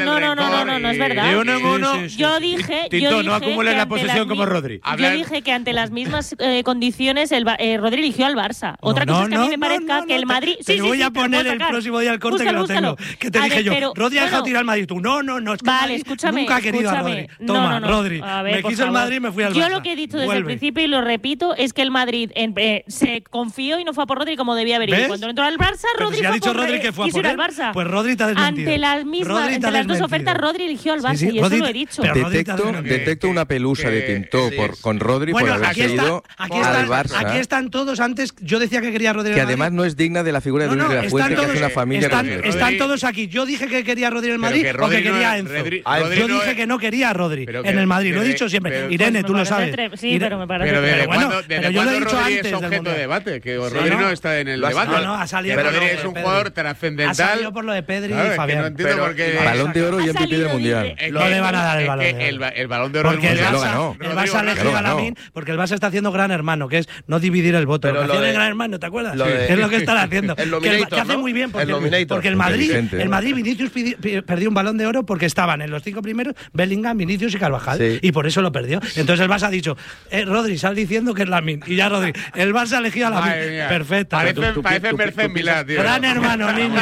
es verdad. Yo dije Tinto, no acumules la posesión como Rodri. Yo dije que ante las mismas condiciones Rodri eligió al Barça. Otra cosa es que a mí me parezca que el Madrid... Te voy a poner el próximo día el corte que lo tengo. Que te dije yo, Rodri ha dejado tirar al Madrid. Tú, no, es que vale, escúchame, nunca ha querido a Rodri. Toma, Rodri. Me quiso el Madrid y me fui al Barça. Yo lo que he dicho desde el principio y lo repito es que el Madrid se confió y no fue a por Rodri como debía haber ido. Cuando entró al Barça, Rodri fue a por al Barça. Pues Rodri te ha desmentido. Ante las 2 ofertas, Rodri eligió al Barça y eso lo he dicho. Detecto una pelusa de Tinto con Rodri por haber seguido al Barça. Aquí están todos antes. Yo decía que quería a Rodri. Que además no es digna de la figura de Luis de la Fuente, que hace una familia. Están todos aquí. Yo dije que quería a Rodri en el Madrid o que quería a Enzo. Yo dije que no quería a Rodri en el Madrid. Lo he dicho siempre. Irene, tú lo sabes. Sí, pero me parece. Pero yo lo he dicho antes. Es objeto de debate, que Rodri no está en el debate. Pero Rodri es un jugador trascendental. Ha salido por lo de Pedri y Fabián. No entiendo por qué. Balón de oro y MVP del Mundial. No le van a dar el balón de oro. El balón de oro del Mundial lo ganó. El Barça ha elegido a Lamine porque el Barça está haciendo Gran Hermano, que es no dividir el voto. Lo que hacía el Gran Hermano, ¿te acuerdas? Es lo que están haciendo. Que hace muy bien porque el Madrid Vinicius perdió un balón de oro porque estaban en los 5 primeros Bellingham, Vinicius y Carvajal. Y por eso lo perdió. Entonces el Barça ha dicho, Rodri, sal diciendo que es Lamine. Y ya Rodri. El Barça ha elegido a Lamine. Perfecto. Parece Merced Milán, tío. Gran Hermano, niño.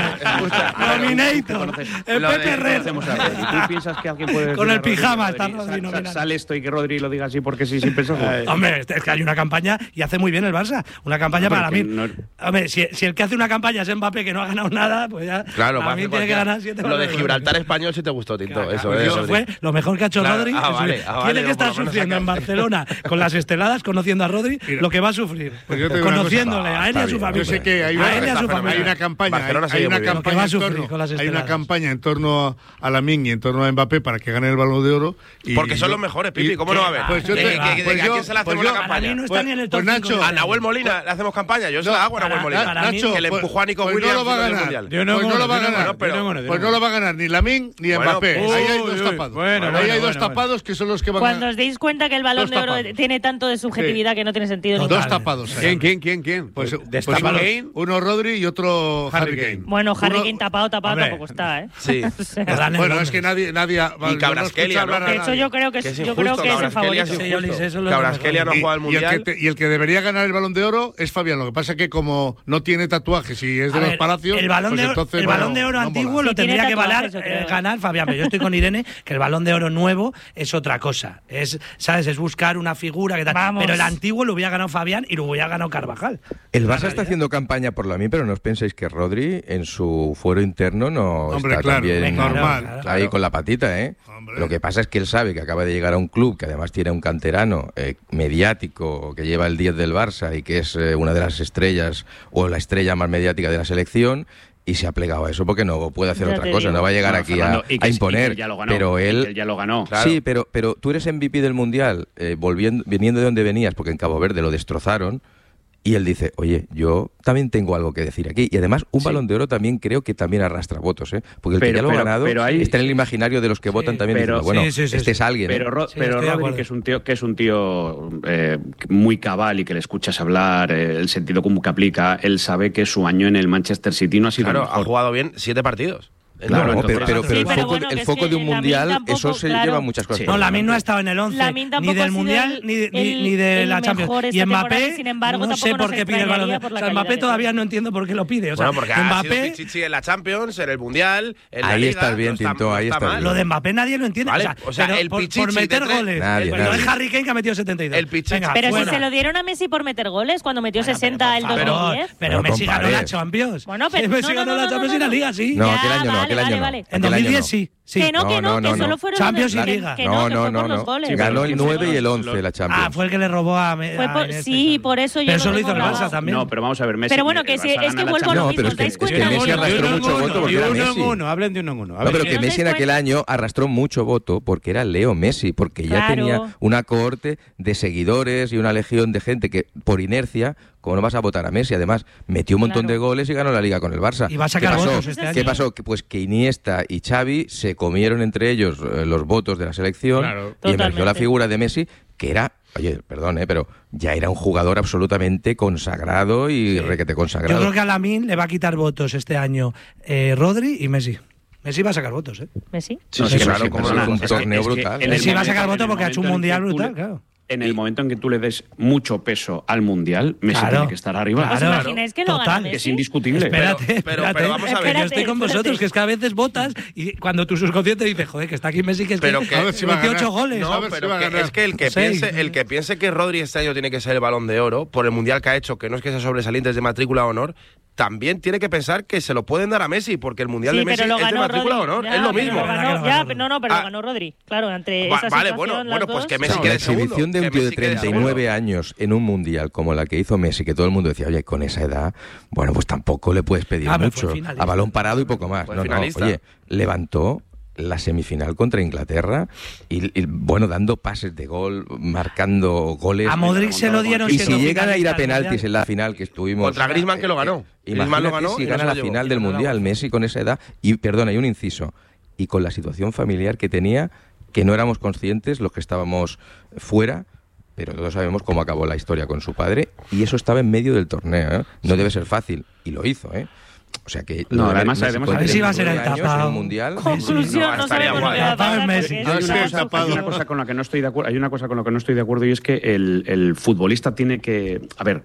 Nominator. El Pepe Herrera. ¿Y tú piensas que alguien puede con el pijama está Rodri nominado? Sale esto y que Rodri lo diga así porque sí, sin pensarlo. Hombre, es que hay una campaña y hace muy bien el Barça. Una campaña para Lamine. Hombre, si el que hace una campaña es Mbappé, que no ha ganado nada, pues ya. Claro, Lamine tiene que ganar 7 Lo de Gibraltar español sí te gustó, Tinto. Eso fue lo mejor que ha hecho Rodri. Tiene que estar sufriendo en Barcelona con las esteladas, conociendo a Rodri, lo que va a sufrir. Conociéndole a él y a su familia. Yo sé que hay una campaña. Hay una campaña en torno a Lamine y en torno a Mbappé para que gane el Balón de Oro. Porque son los mejores, Pipi. ¿Cómo no va a haber? ¿A quién se le hacemos la campaña? No está ni en el top 5. A Nahuel Molina le hacemos campaña. Yo se la hago a Nahuel Molina. Nacho, que le empujó a Nico Williams. No lo va a ganar. Pues no lo va a ganar ni Lamine ni Mbappé. Ahí hay 2 tapados. Ahí hay 2 tapados tapados que son los que van Cuando os deis cuenta que el Balón de Oro tiene tanto de subjetividad que no tiene sentido ninguno. Dos tapados. ¿Quién? Pues uno Rodri y otro Harry Kane. Bueno, Harry Kane tapado tampoco está, ¿eh? Sí. Bueno, es que nadie y Kvaratskhelia, ¿no? De hecho, yo creo que es el favorito. Kvaratskhelia no juega al Mundial. Y el que debería ganar el Balón de Oro es Fabián. Lo que pasa es que como no tiene tatuajes y es de los Palacios, el Balón de Oro antiguo lo tendría que ganar Fabián. Pero yo estoy con Irene que el Balón de Oro nuevo es otra cosa. Es buscar una figura que tal. Vamos. Pero el antiguo lo hubiera ganado Fabián y lo hubiera ganado Carvajal. El Barça está haciendo campaña por la mí, pero no os penséis que Rodri en su fuero interno no está también normal, ahí con la patita, ¿eh? Hombre. Lo que pasa es que él sabe que acaba de llegar a un club que además tiene un canterano mediático que lleva el 10 del Barça y que es una de las estrellas o la estrella más mediática de la selección. Y se ha plegado a eso porque no puede hacer otra cosa, no va a llegar aquí a imponer. Pero él ya lo ganó. Claro. Sí, pero tú eres MVP del Mundial, viniendo de donde venías, porque en Cabo Verde lo destrozaron. Y él dice, oye, yo también tengo algo que decir aquí. Y además, un Balón de Oro también creo que también arrastra votos, ¿eh? Porque el que ya lo ha ganado está en el imaginario de los que votan también diciendo, bueno, este es alguien. Pero Rodri, que es un tío muy cabal y que le escuchas hablar, el sentido común que aplica, él sabe que su año en el Manchester City no ha sido mejor. Ha jugado bien 7 partidos. Claro, pero el foco de un mundial, eso se lleva muchas cosas. No, Lamine no ha estado en el 11, ni del mundial ni de la Champions. Y Mbappé, sin embargo, no sé por qué pide el Balón de Oro. O sea, Mbappé todavía no entiendo por qué lo pide. O sea, porque ha sido pichichi en la Champions, en el mundial, en la Ahí Liga. estás bien, Tinto, ahí estás bien. Lo de Mbappé nadie lo entiende. Vale, o sea, el pichichi por meter goles. No es Harry Kane que ha metido 72. El pichichi. Pero si se lo dieron a Messi por meter goles cuando metió 60 el 2010. Pero Messi ganó la Champions. Bueno, pero Messi ganó la Champions y la Liga, sí. No, aquel año no. En 2010 sí. Que no, que solo fueron Champions y Liga. No. Ganó el 9 y el 11 la Champions. Fue el que le robó a Sí, por eso yo. Pero eso lo hizo el Barça también. No, pero vamos a ver, Messi. Pero bueno, que es que vuelvo a lo mismo. ¿Os dais cuenta? Messi arrastró mucho voto porque era Messi. Hablen de uno en uno. No, pero que Messi en aquel año arrastró mucho voto porque era Leo Messi, porque ya tenía una cohorte de seguidores y una legión de gente que, por inercia, ¿cómo no vas a votar a Messi? Además, metió un montón de goles y ganó la Liga con el Barça. Y va a sacar votos este año. ¿Qué pasó? Pues que Iniesta y Xavi se comieron entre ellos los votos de la selección y emergió la figura de Messi, que era, oye, perdón, pero ya era un jugador absolutamente consagrado y requete consagrado. Yo creo que a Lamine le va a quitar votos este año Rodri y Messi. Messi va a sacar votos, ¿eh? ¿Messi? Sí, claro, como es un torneo brutal. Messi va a sacar votos porque ha hecho un mundial brutal, claro. En el momento en que tú le des mucho peso al mundial, Messi tiene que estar arriba. ¿Os imagináis que lo gana Messi? Es indiscutible. Espérate, pero vamos a ver. Yo estoy con vosotros, que es que a veces votas y cuando tu subconsciente dice, joder, que está aquí Messi, que es pero que a ver si va a metió ganar. 8 goles. No, pero es que el que piense que Rodri este año tiene que ser el Balón de Oro por el mundial que ha hecho, que no es que sea sobresaliente, es de matrícula honor, también tiene que pensar que se lo pueden dar a Messi, porque el mundial de Messi es de matrícula honor, es lo mismo. Pero lo ganó Rodri, claro, entre esa situación, bueno, pues que Messi la quede exhibición de un tío de 39 años en un mundial como la que hizo Messi, que todo el mundo decía, oye, con esa edad, bueno, pues tampoco le puedes pedir mucho, a balón parado y poco más. Oye, levantó la semifinal contra Inglaterra y bueno, dando pases de gol, marcando goles. A Modric se lo dieron. Y si llegan a ir a penaltis en la final que estuvimos contra Griezmann, que lo ganó. Griezmann lo ganó si gana la final del mundial Messi con esa edad. Y perdona, hay un inciso. Y con la situación familiar que tenía, que no éramos conscientes los que estábamos fuera, pero todos sabemos cómo acabó la historia con su padre, y eso estaba en medio del torneo, ¿eh? No debe ser fácil, y lo hizo, ¿eh? O sea que además a ver si va a ser el tapado. Mundial. Conclusión, no sabemos lo que va a pasar. Hay una cosa con la que no estoy de acuerdo. Hay una cosa con la que no estoy de acuerdo, y es que el futbolista tiene que,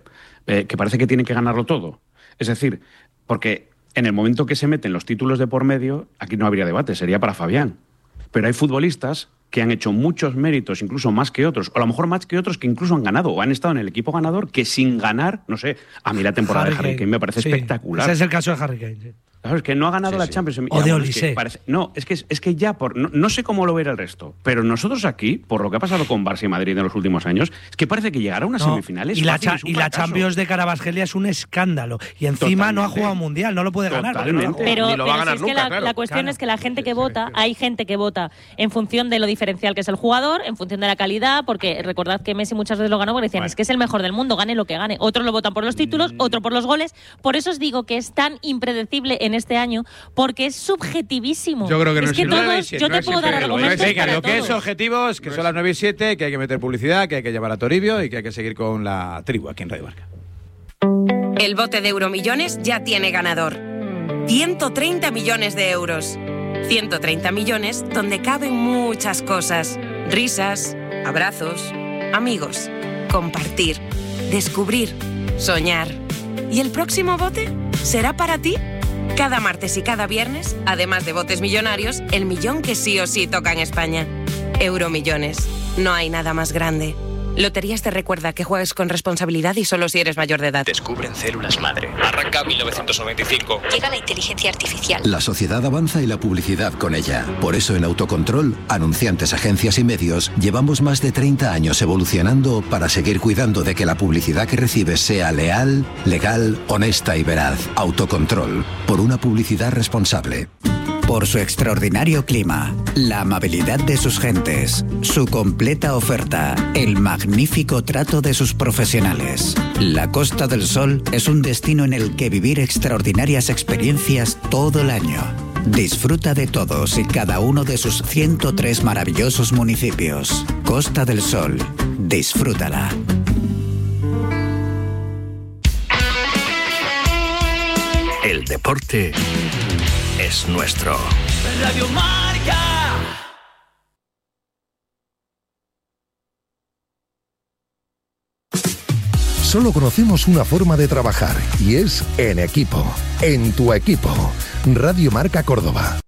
que parece que tiene que ganarlo todo. Es decir, porque en el momento que se meten los títulos de por medio, aquí no habría debate, sería para Fabián. Pero hay futbolistas que han hecho muchos méritos, incluso más que otros, o a lo mejor más que otros que incluso han ganado o han estado en el equipo ganador, que sin ganar, no sé, a mí la temporada de Harry Kane me parece espectacular. Ese es el caso de Harry Kane, sí. Claro, es que no ha ganado la Champions. O de Olise. Es que ya no sé cómo lo verá el resto, pero nosotros aquí, por lo que ha pasado con Barça y Madrid en los últimos años, es que parece que llegar a unas semifinales y la Champions de Carabasquelia es un escándalo. Y encima no ha jugado mundial, no lo puede ganar. Pero ni lo va a ganar es nunca, que la cuestión es que la gente que vota, hay gente que vota en función de lo diferencial que es el jugador, en función de la calidad, porque recordad que Messi muchas veces lo ganó porque decían, es que es el mejor del mundo, gane lo que gane. Otros lo votan por los títulos, otro por los goles. Por eso os digo que es tan impredecible en este año, porque es subjetivísimo. Yo creo que no es que todos, yo te puedo dar argumentos para lo que es objetivo es que son las 9:07, que hay que meter publicidad, que hay que llevar a Toribio y que hay que seguir con la tribu aquí en Radio Marca. El bote de Euromillones ya tiene ganador. 130 millones de euros. 130 millones donde caben muchas cosas. Risas, abrazos, amigos, compartir, descubrir, soñar. ¿Y el próximo bote será para ti? Cada martes y cada viernes, además de botes millonarios, el millón que sí o sí toca en España. Euromillones. No hay nada más grande. Loterías te recuerda que juegues con responsabilidad y solo si eres mayor de edad. Descubren células madre. Arranca 1995. Llega la inteligencia artificial. La sociedad avanza y la publicidad con ella. Por eso en Autocontrol, anunciantes, agencias y medios, llevamos más de 30 años evolucionando para seguir cuidando de que la publicidad que recibes sea leal, legal, honesta y veraz. Autocontrol. Por una publicidad responsable. Por su extraordinario clima, la amabilidad de sus gentes, su completa oferta, el magnífico trato de sus profesionales. La Costa del Sol es un destino en el que vivir extraordinarias experiencias todo el año. Disfruta de todos y cada uno de sus 103 maravillosos municipios. Costa del Sol, disfrútala. El deporte es nuestro. Radio Marca. Solo conocemos una forma de trabajar y es en equipo, en tu equipo. Radio Marca Córdoba.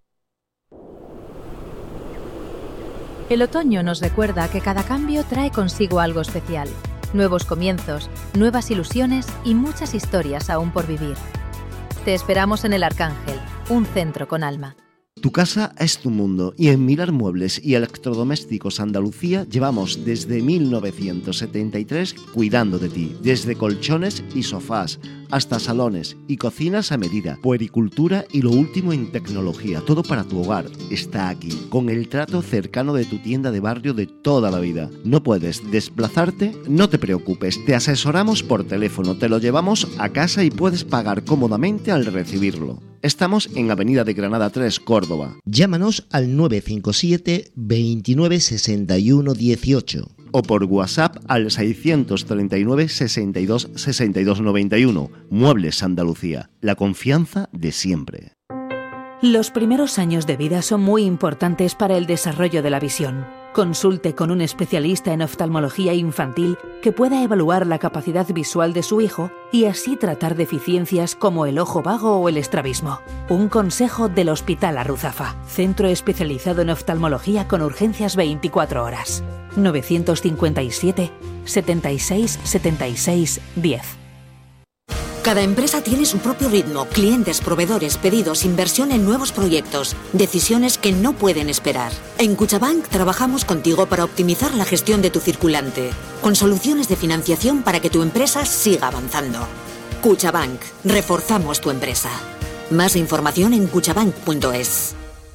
El otoño nos recuerda que cada cambio trae consigo algo especial. Nuevos comienzos, nuevas ilusiones y muchas historias aún por vivir. Te esperamos en El Arcángel, un centro con alma. Tu casa es tu mundo y en Milar Muebles y Electrodomésticos Andalucía llevamos desde 1973 cuidando de ti, desde colchones y sofás hasta salones y cocinas a medida, puericultura y lo último en tecnología, todo para tu hogar está aquí, con el trato cercano de tu tienda de barrio de toda la vida. ¿No puedes desplazarte? No te preocupes, te asesoramos por teléfono, te lo llevamos a casa y puedes pagar cómodamente al recibirlo. Estamos en Avenida de Granada 3, Córdoba. Llámanos al 957 29 61 18 o por WhatsApp al 639 62 62 91. Muebles Andalucía, la confianza de siempre. Los primeros años de vida son muy importantes para el desarrollo de la visión. Consulte con un especialista en oftalmología infantil que pueda evaluar la capacidad visual de su hijo y así tratar deficiencias como el ojo vago o el estrabismo. Un consejo del Hospital Arruzafa, centro especializado en oftalmología con urgencias 24 horas. 957 76 76 10. Cada empresa tiene su propio ritmo, clientes, proveedores, pedidos, inversión en nuevos proyectos, decisiones que no pueden esperar. En Cuchabank trabajamos contigo para optimizar la gestión de tu circulante, con soluciones de financiación para que tu empresa siga avanzando. Cuchabank, reforzamos tu empresa. Más información en cuchabank.es.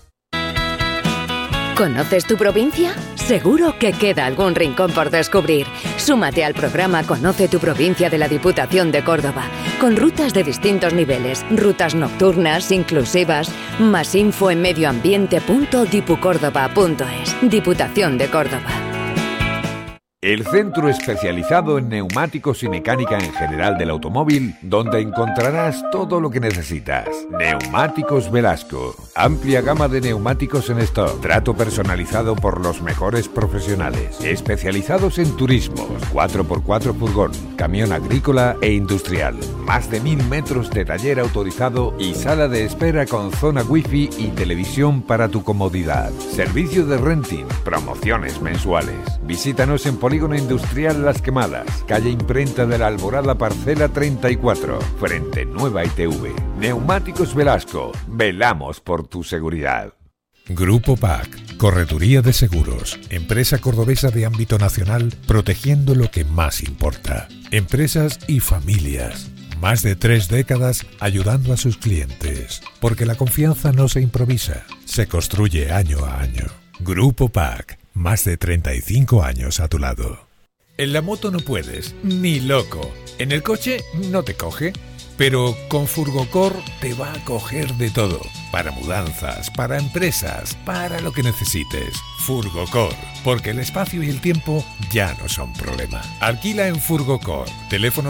¿Conoces tu provincia? Seguro que queda algún rincón por descubrir. Súmate al programa Conoce tu provincia de la Diputación de Córdoba, con rutas de distintos niveles, rutas nocturnas, inclusivas. Más info en medioambiente.dipucórdoba.es. Diputación de Córdoba. El centro especializado en neumáticos y mecánica en general del automóvil, donde encontrarás todo lo que necesitas. Neumáticos Velasco. Amplia gama de neumáticos en stock. Trato personalizado por los mejores profesionales. Especializados en turismos, 4x4 furgón, camión agrícola e industrial. Más de 1000 metros de taller autorizado y sala de espera con zona wifi y televisión para tu comodidad. Servicio de renting, promociones mensuales. Visítanos en Polígono Industrial Las Quemadas, calle Imprenta de la Alborada, parcela 34, frente Nueva ITV. Neumáticos Velasco, velamos por tu seguridad. Grupo PAC, Correduría de Seguros, empresa cordobesa de ámbito nacional, protegiendo lo que más importa. Empresas y familias. Más de 3 décadas ayudando a sus clientes, porque la confianza no se improvisa, se construye año a año. Grupo PAC, más de 35 años a tu lado. En la moto no puedes, ni loco. En el coche no te coge. Pero con Furgocor te va a coger de todo. Para mudanzas, para empresas, para lo que necesites. Furgocor, porque el espacio y el tiempo ya no son problema. Alquila en Furgocor. Teléfono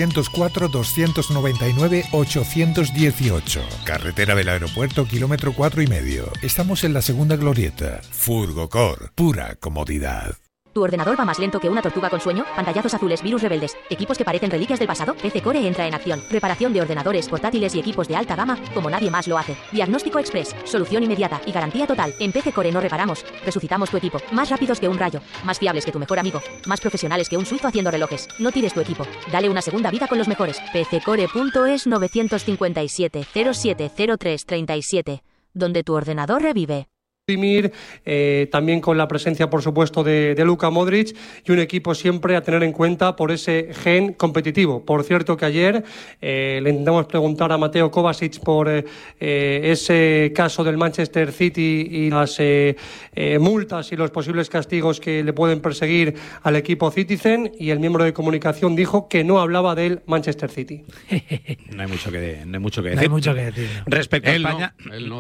604-299-818. Carretera del Aeropuerto, kilómetro 4,5. Estamos en la segunda glorieta. Furgocor, pura comodidad. ¿Tu ordenador va más lento que una tortuga con sueño? ¿Pantallazos azules, virus rebeldes, equipos que parecen reliquias del pasado? PC Core entra en acción. Reparación de ordenadores, portátiles y equipos de alta gama como nadie más lo hace. Diagnóstico express, solución inmediata y garantía total. En PC Core no reparamos, resucitamos tu equipo. Más rápidos que un rayo, más fiables que tu mejor amigo, más profesionales que un suizo haciendo relojes. No tires tu equipo, dale una segunda vida con los mejores. PCcore.es 957 0703 37, donde tu ordenador revive. También con la presencia, por supuesto, de Luka Modric, y un equipo siempre a tener en cuenta por ese gen competitivo. Por cierto que ayer le intentamos preguntar a Mateo Kovacic por ese caso del Manchester City y las multas y los posibles castigos que le pueden perseguir al equipo Citizen, y el miembro de comunicación dijo que no hablaba del Manchester City. No hay mucho que decir. No hay mucho que decir. Respecto a España,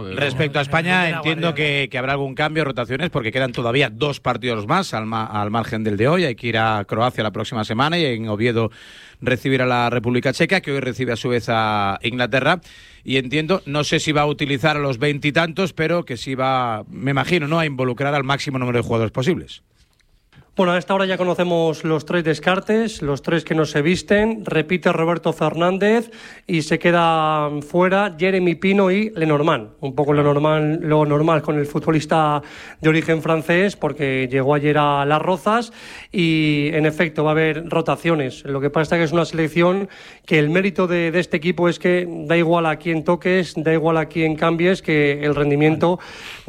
a España entiendo que habrá algún cambio, rotaciones, porque quedan todavía 2 partidos más al margen del de hoy. Hay que ir a Croacia la próxima semana y en Oviedo recibir a la República Checa, que hoy recibe a su vez a Inglaterra. Y entiendo, no sé si va a utilizar a los 20 y tantos, pero que sí va, me imagino, ¿no?, a involucrar al máximo número de jugadores posibles. Bueno, a esta hora ya conocemos los 3 descartes, los 3 que no se visten. Repite Roberto Fernández y se queda fuera Jeremy Pino y Lenormand. Un poco lo normal con el futbolista de origen francés, porque llegó ayer a Las Rozas y, en efecto, va a haber rotaciones. Lo que pasa es que es una selección que el mérito de este equipo es que da igual a quién toques, da igual a quién cambies, que el rendimiento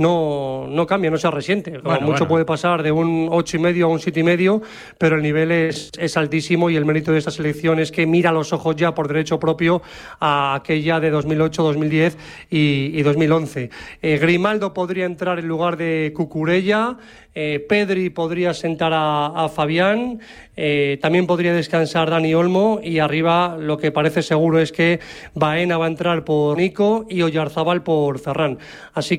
no cambia, no se resiente. Mucho puede pasar de un 8,5 a un 7,5, pero el nivel es altísimo, y el mérito de esta selección es que mira a los ojos ya por derecho propio a aquella de 2008, 2010 y 2011. Grimaldo podría entrar en lugar de Cucurella, Pedri podría sentar a Fabián, también podría descansar Dani Olmo, y arriba lo que parece seguro es que Baena va a entrar por Nico y Oyarzábal por Ferran. Así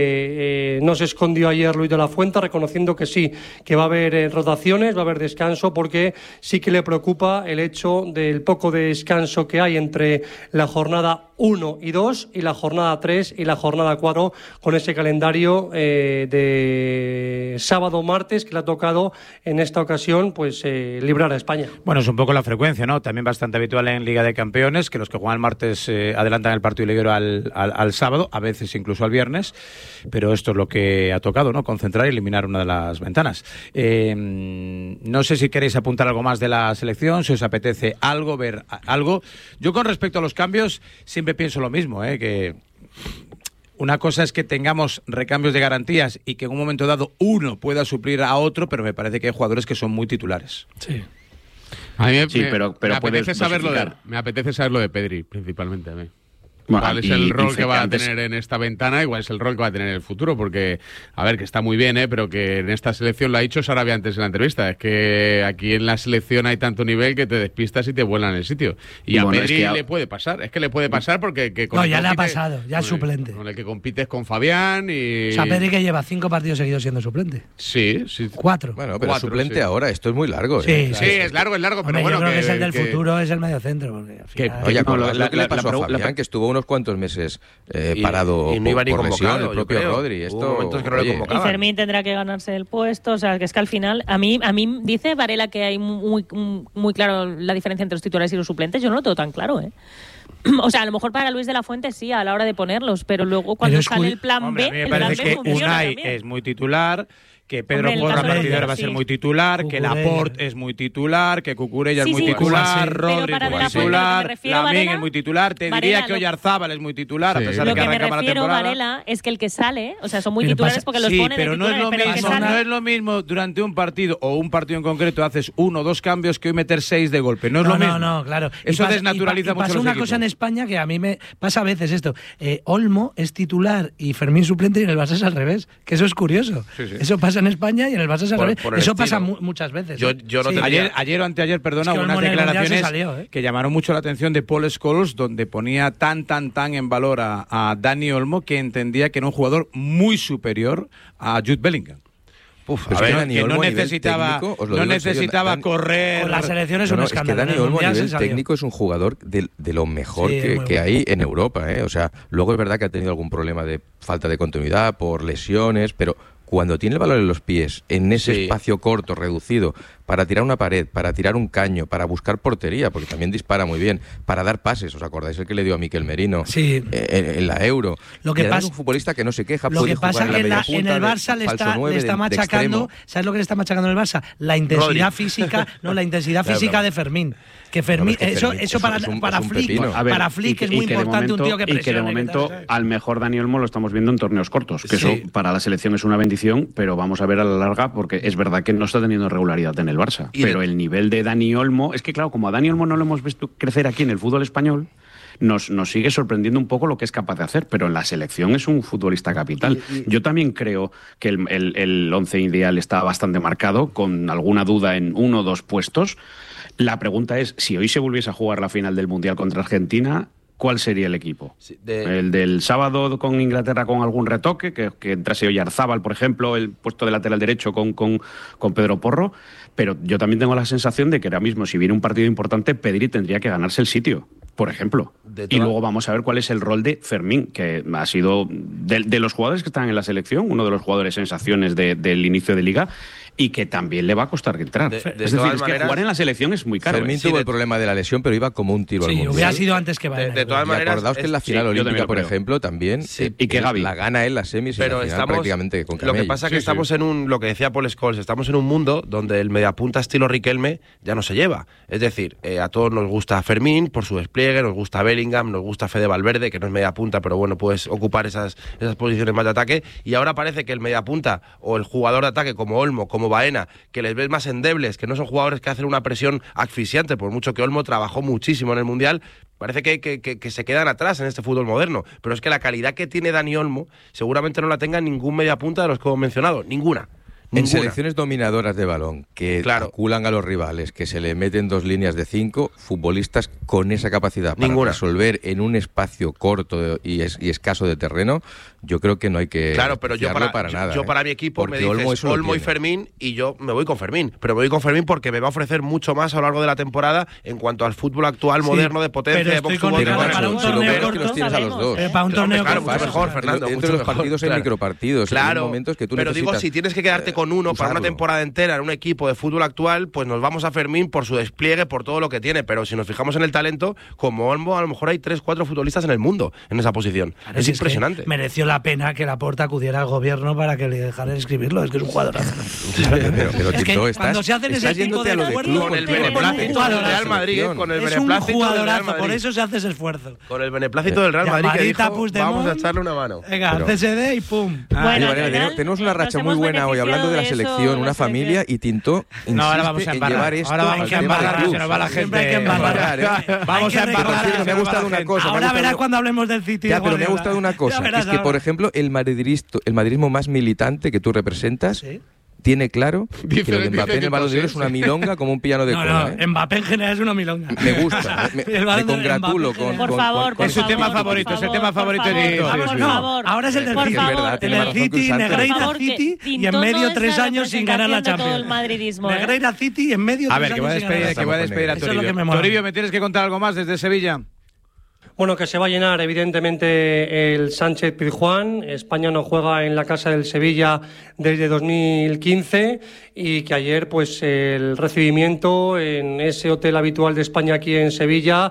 que no se escondió ayer Luis de la Fuente, reconociendo que sí, que va a haber rotaciones, va a haber descanso, porque sí que le preocupa el hecho del poco descanso que hay entre la jornada 1 y 2 y la jornada 3 y la jornada 4, con ese calendario de sábado-martes que le ha tocado en esta ocasión pues librar a España. Bueno, es un poco la frecuencia, ¿no? También bastante habitual en Liga de Campeones, que los que juegan el martes adelantan el partido liguero al sábado, a veces incluso al viernes, pero esto es lo que ha tocado, ¿no? Concentrar y eliminar una de las ventanas. No sé si queréis apuntar algo más de la selección, si os apetece ver algo. Yo, con respecto a los cambios, siempre pienso lo mismo, que una cosa es que tengamos recambios de garantías y que en un momento dado uno pueda suplir a otro, pero me parece que hay jugadores que son muy titulares. Sí. A mí pero me apetece saber lo de Pedri, principalmente a mí. Bueno, ¿Cuál es el rol que va a tener en esta ventana? Igual es el rol que va a tener en el futuro, porque, a ver, que está muy bien, pero que en esta selección, lo ha dicho Sarabia antes en la entrevista, es que aquí en la selección hay tanto nivel que te despistas y te vuelan el sitio. Y a Pedri le puede pasar, porque... ya le ha pasado, ya es suplente. Con el que compites con Fabián y... O sea, Pedri que lleva 5 partidos seguidos siendo suplente. Sí. 4. Bueno, pero suplente ahora, esto es muy largo. Sí, es largo, pero hombre, bueno... Yo creo que es el del futuro, es el mediocentro. Oye, lo que le pasó a Fabián, que estuvo unos cuantos meses parado y no iba ni por lesión, el convocado, propio Rodri. Que no le y Fermín tendrá que ganarse el puesto, o sea, que es que al final, a mí dice Varela que hay muy claro la diferencia entre los titulares y los suplentes. Yo no lo tengo tan claro, O sea, a lo mejor para Luis de la Fuente sí, a la hora de ponerlos, pero luego cuando sale el plan B, a mí me parece que Unai es muy titular, que Pedro Porra a partir de ahora va a ser muy titular, que Laporte es muy titular, que Cucurella es muy titular, Rodri es muy titular, Lamine es muy titular. Te diría que Oyarzábal es muy titular, a pesar de que arrancaba la temporada. Lo que me refiero, Varela, es que el que sale, o sea, son muy titulares porque los ponen pero no es lo mismo durante un partido o un partido en concreto haces 1 o 2 cambios que hoy meter 6 de golpe. No es lo mismo. No, claro. Eso desnaturaliza mucho los equipos. Pasa una cosa en España que a mí me pasa a veces esto. Olmo es titular y Fermín suplente, y en el Barça es al revés, que eso es curioso. Eso pasa en España y en el Barça se al revés. Eso pasa muchas veces. Yo no ayer o anteayer, perdona, unas declaraciones que llamaron mucho la atención de Paul Scholes, donde ponía tan en valor a Dani Olmo, que entendía que era un jugador muy superior a Jude Bellingham. Que no necesitaba correr. Con la selección es un escándalo. Es que Dani Olmo a nivel técnico es un jugador de lo mejor que hay en Europa. O sea, luego es verdad que ha tenido algún problema de falta de continuidad por lesiones, pero cuando tiene el balón en los pies, en ese espacio corto, reducido, para tirar una pared, para tirar un caño, para buscar portería, porque también dispara muy bien, para dar pases, ¿os acordáis el que le dio a Mikel Merino en la Euro? Lo que pasa es un futbolista que no se queja, lo que pasa es que en el Barça le está machacando, ¿sabes lo que le está machacando en el Barça? La intensidad física, la intensidad física de Fermín. Que Fermín, eso para Flick es muy importante, un tío que presione. Y que de momento al mejor Dani Olmo lo estamos viendo en torneos cortos, que eso para la selección es una bendición, pero vamos a ver a la larga, porque es verdad que no está teniendo regularidad en el Barça. Pero el nivel de Dani Olmo, es que claro, como a Dani Olmo no lo hemos visto crecer aquí en el fútbol español, nos sigue sorprendiendo un poco lo que es capaz de hacer, pero en la selección es un futbolista capital. Yo también creo que el once ideal está bastante marcado, con alguna duda en 1 o 2 puestos. La pregunta es, si hoy se volviese a jugar la final del Mundial contra Argentina, ¿cuál sería el equipo? ¿El del sábado con Inglaterra con algún retoque? Que entrase Oyarzábal, por ejemplo, el puesto de lateral derecho con Pedro Porro. Pero yo también tengo la sensación de que ahora mismo, si viene un partido importante, Pedri tendría que ganarse el sitio, por ejemplo. Y luego vamos a ver cuál es el rol de Fermín, que ha sido de los jugadores que están en la selección, uno de los jugadores sensaciones del inicio de Liga, y que también le va a costar entrar. Es decir, es que jugar en la selección es muy caro. Fermín tuvo el problema de la lesión, pero iba como un tiro al mundial. Hubiera sido antes que Baena. De todas maneras, acordaos que en la final olímpica, por ejemplo, también y que Gavi la gana él las semis, pero estamos prácticamente con Camello. Lo que pasa es que estamos en lo que decía Paul Scholes, estamos en un mundo donde el mediapunta estilo Riquelme ya no se lleva. Es decir, a todos nos gusta Fermín por su despliegue, nos gusta Bellingham, nos gusta Fede Valverde, que no es mediapunta, pero bueno, puedes ocupar esas posiciones más de ataque, y ahora parece que el mediapunta o el jugador de ataque como Olmo, como Baena, que les ves más endebles, que no son jugadores que hacen una presión asfixiante, por mucho que Olmo trabajó muchísimo en el Mundial, parece que se quedan atrás en este fútbol moderno. Pero es que la calidad que tiene Dani Olmo seguramente no la tenga ningún mediapunta de los que hemos mencionado, ninguna. En selecciones dominadoras de balón, que calculan a los rivales, que se le meten 2 líneas de 5, futbolistas con esa capacidad para resolver en un espacio corto y escaso de terreno, yo creo que no hay que pero yo para nada. Yo para mi equipo me dices Olmo y Fermín, y yo me voy con Fermín. Pero me voy con Fermín porque me va a ofrecer mucho más a lo largo de la temporada en cuanto al fútbol actual moderno de potencia, de box to box. Para un torneo corto, los tienes a los dos. Para un torneo corto, mucho mejor, Fernando. Entre los partidos hay micropartidos. Claro, momentos que tú pero digo, si tienes que quedarte con uno para una temporada entera en un equipo de fútbol actual, pues nos vamos a Fermín por su despliegue, por todo lo que tiene. Pero si nos fijamos en el talento, como Olmo, a lo mejor hay 3-4 futbolistas en el mundo en esa posición. Claro, es impresionante. Mereció la pena que Laporta acudiera al gobierno para que le dejaran escribirlo. Es que es un jugadorazo. Pero es que cuando se hacen ese tipo de esfuerzos, con el beneplácito del Real Madrid, con el beneplácito del Real Madrid. Por eso se hace ese esfuerzo. Con el beneplácito del Real Madrid, que dijo, vamos a echarle una mano. Venga, CSD y pum. Tenemos una racha muy buena hoy hablando de la selección, una familia, y Tintó insiste en llevar esto al tema del club. Se nos va la gente. Vamos a embarrar. Me ha gustado una cosa. Ahora verás cuando hablemos del City. Ya, pero me ha gustado una cosa. Es que, por ejemplo, el madridismo más militante que tú representas tiene claro que lo de Mbappé en el Balón de Oro es una milonga como un piano de cola. Mbappé en general es una milonga. Me gusta. Me congratulo con... Por favor, es su tema favorito, es el tema favorito de ahora es el del City. El City, Negreira City, y en medio 3 años sin ganar la Champions. Negreira City y en medio 3 años sin ganar la Champions. Que voy a despedir a Toribio. Toribio, ¿me tienes que contar algo más desde Sevilla? Bueno, que se va a llenar evidentemente el Sánchez Pizjuán. España no juega en la casa del Sevilla desde 2015 y que ayer pues el recibimiento en ese hotel habitual de España aquí en Sevilla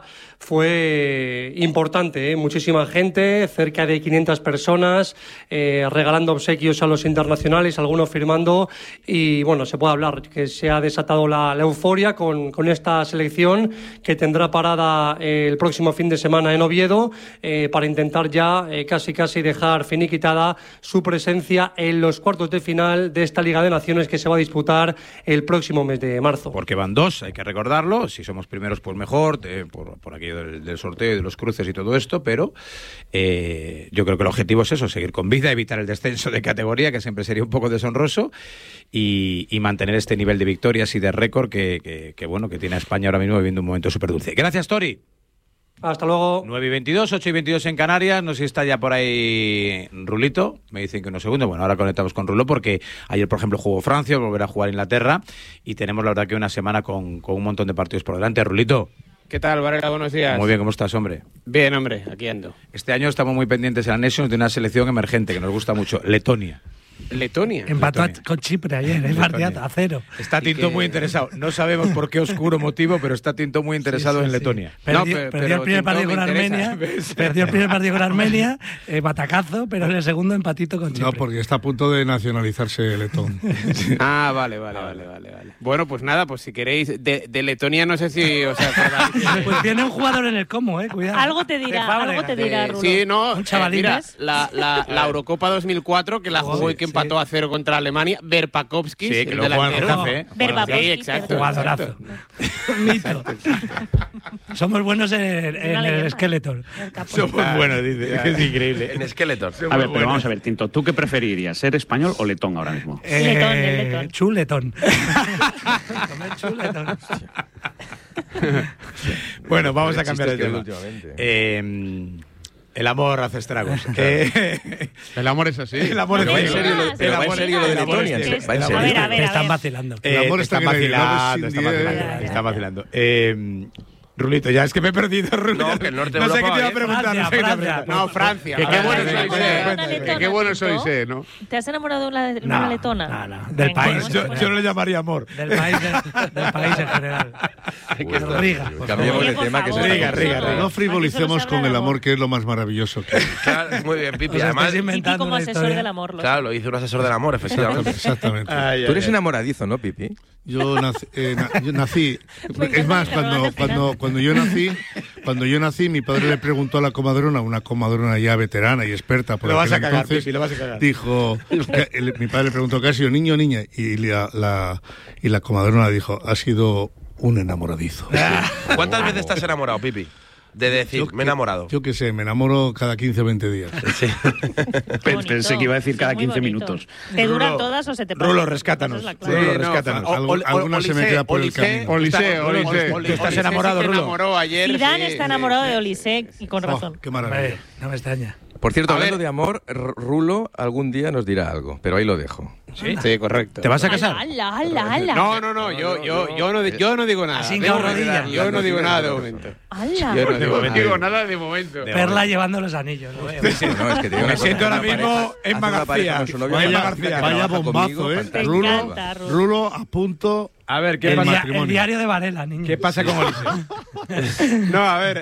fue importante, muchísima gente, cerca de 500 personas, regalando obsequios a los internacionales, algunos firmando, y bueno, se puede hablar que se ha desatado la euforia con esta selección que tendrá parada el próximo fin de semana en Oviedo, para intentar ya casi dejar finiquitada su presencia en los cuartos de final de esta Liga de Naciones que se va a disputar el próximo mes de marzo. Porque van 2, hay que recordarlo. Si somos primeros, pues mejor, por aquello del sorteo y de los cruces y todo esto, pero yo creo que el objetivo es eso, seguir con vida, evitar el descenso de categoría, que siempre sería un poco deshonroso, y mantener este nivel de victorias y de récord que tiene a España ahora mismo viviendo un momento súper dulce. Gracias, Tori. Hasta luego. 9:22, 8:22 en Canarias. No sé si está ya por ahí Rulito. Me dicen que unos segundos. Bueno, ahora conectamos con Rulo porque ayer, por ejemplo, jugó Francia, volverá a jugar Inglaterra y tenemos la verdad que una semana con un montón de partidos por delante. Rulito. ¿Qué tal, Varela? Buenos días. Muy bien, ¿cómo estás, hombre? Bien, hombre, aquí ando. Este año estamos muy pendientes en la Nations de una selección emergente que nos gusta mucho, Letonia. Letonia. Empató con Chipre ayer, partidazo, a 0. Está Tinto muy interesado. No sabemos por qué oscuro motivo, pero está Tinto muy interesado en Letonia. Perdió el primer partido con Armenia. Perdió el primer partido con Armenia, batacazo, pero en el segundo empatito con Chipre. No, porque está a punto de nacionalizarse letón. Ah, vale. Bueno, pues nada, pues si queréis, de Letonia no sé si os acordáis. Pues tiene un jugador en el Como, cuidado. Algo te dirá, Rulo. Sí, no, un chavalín. Mira, la Eurocopa 2004, que la jugó y que empató a 0 contra Alemania, Verpakovskis, sí, que lo juega en Getafe. Sí, exacto. Jugadorazo. Mito. Somos buenos en el Skeletor. Somos buenos, dice. Es increíble. En Skeletor. A ver, pero vamos a ver, Tinto, ¿tú qué preferirías, ser español o letón ahora mismo? Letón. Chuletón. Chuletón. Bueno, vamos a cambiar de tema. El amor hace estragos. El amor es así. El amor es así. Va en serio lo de Letonia. Va en serio. Te están vacilando. El amor está vacilando. Rulito, ya es que me he perdido, Rulo. No, que el norte no sé qué te iba a Francia, preguntar. No, Francia. Qué bueno sois, ¿no? ¿Te has enamorado de una letona? No. Del país. Yo no le llamaría amor. Del país en general. Riga. Cambiemos de tema, que se Riga. No frivolicemos con el amor, que es lo más maravilloso que hay. Claro, muy bien, Pipi. Además, Pipi como asesor del amor. Claro, lo hizo un asesor del amor, efectivamente. Exactamente. Tú eres enamoradizo, ¿no, Pipi? Yo nací. Es más, cuando yo nací, mi padre le preguntó a la comadrona, una comadrona ya veterana y experta por aquel entonces, Pipi, lo vas a cagar. Dijo, mi padre le preguntó, ¿qué ha sido, niño o niña? Y la comadrona dijo, ha sido un enamoradizo. ¿Cuántas veces estás enamorado, Pipi? De decir, me he enamorado. Yo qué sé, me enamoro cada 15 o 20 días. Sí. Pensé que iba a decir cada 15 minutos. ¿Te duran todas o se te pasan? Rulo, rescátanos. Alguna se me queda por el camino. Olise. ¿Estás enamorado, Rulo? Enamoró ayer. Zidane está enamorado de Olise y con razón. Qué maravilla. No me extraña. Por cierto, hablando de amor, Rulo algún día nos dirá algo, pero ahí lo dejo. Sí, correcto. ¿Te vas a casar? No, yo no digo nada. Yo no digo nada de momento. Yo no digo nada de momento. Perla llevando los anillos. Lo veo. Me siento ahora mismo en García. Vaya bombazo, Rulo, a punto. A ver, ¿qué pasa? El diario de Varela, niño. ¿Qué pasa con Olise? No, a ver,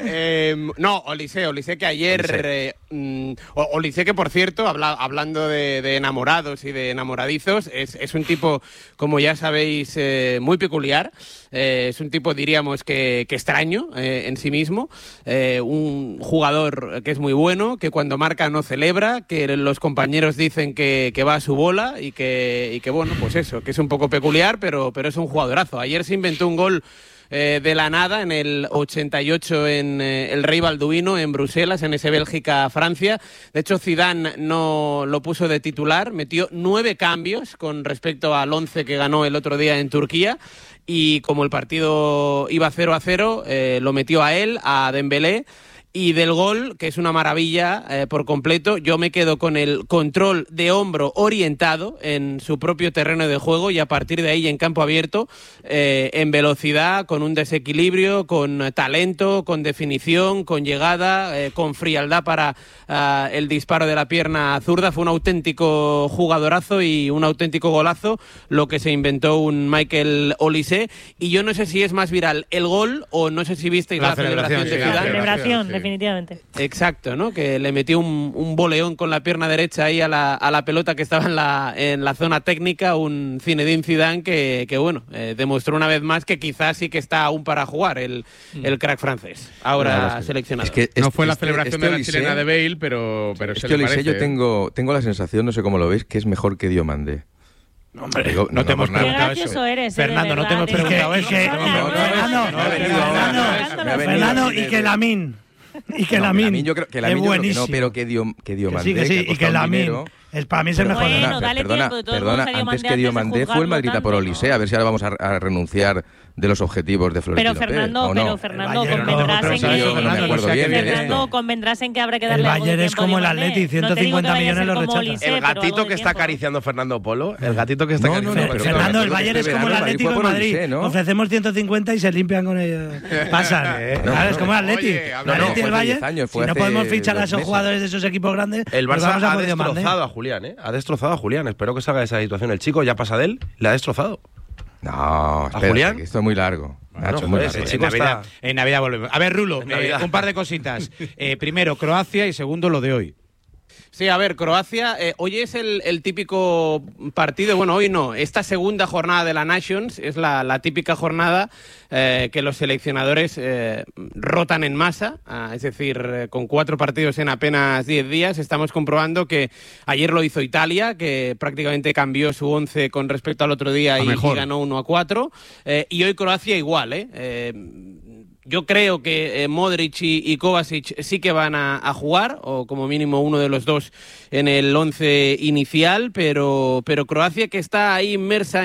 Olise que ayer, Olise que por cierto, hablando de enamorados y de enamoradizos, es un tipo, como ya sabéis, muy peculiar. Es un tipo, diríamos, que extraño en sí mismo. Un jugador que es muy bueno, que cuando marca no celebra, que los compañeros dicen que va a su bola y que bueno, pues eso, que es un poco peculiar, pero es un jugadorazo. Ayer se inventó un gol de la nada en el 88 en el Rey Balduino en Bruselas, en ese Bélgica-Francia. De hecho, Zidane no lo puso de titular, metió 9 cambios con respecto al 11 que ganó el otro día en Turquía. Y como el partido iba 0-0, lo metió a él, a Dembélé. Y del gol, que es una maravilla por completo, yo me quedo con el control de hombro orientado en su propio terreno de juego y a partir de ahí en campo abierto, en velocidad, con un desequilibrio, con talento, con definición, con llegada, con frialdad para el disparo de la pierna zurda. Fue un auténtico jugadorazo y un auténtico golazo lo que se inventó un Michael Olise. Y yo no sé si es más viral el gol o no sé si visteis la celebración de Zidane. definitivamente. Exacto, ¿no? Que le metió un boleón con la pierna derecha ahí a la pelota que estaba en la zona técnica, un Zinedine Zidane que bueno, demostró una vez más que quizás sí que está aún para jugar el crack francés, ahora seleccionado. No fue la celebración de la chilena de Bale, pero se le parece. Yo tengo la sensación, no sé cómo lo veis, que es mejor que Diomandé. No, hombre, no te hemos preguntado eso. Fernando, no te hemos preguntado eso. Fernando, y que Lamine. Y que Lamine. Yo creo que Lamine no, pero que Diomandé. Sí, y que Lamine. Para mí es el mejor. Perdona, antes que Diomandé fue el Madrid por Olise. A ver si ahora vamos a renunciar de los objetivos de Florentino Pérez. Pero Fernando, convendrás en que habrá que darle el Bayern es como el Atleti, 150 millones lo rechaza. El gatito que está acariciando Fernando Polo, el gatito que está acariciando Fernando, el Bayern es como el Atlético de Madrid. Ofrecemos 150 y se limpian con ellos. Pasan. Es como el Atleti. El Atleti y el Bayern, si no podemos fichar a esos jugadores de esos equipos grandes, el Barça ha destrozado a Julián, Ha destrozado a Julián. Espero que salga de esa situación. El chico ya pasa de él, le ha destrozado. No, espérate, Julián? Esto es muy largo. Nacho, muy largo. En Navidad volvemos. A ver, Rulo, un par de cositas. Primero, Croacia y segundo, lo de hoy. Sí, a ver, Croacia, hoy es el típico partido, bueno, hoy no, esta segunda jornada de la Nations es la típica jornada que los seleccionadores rotan en masa, es decir, con 4 partidos en apenas 10 días. Estamos comprobando que ayer lo hizo Italia, que prácticamente cambió su 11 con respecto al otro día y ganó 1-4, y hoy Croacia igual, Yo creo que Modric y Kovacic sí que van a jugar, o como mínimo uno de los dos en el 11 inicial, pero Croacia, que está ahí inmersa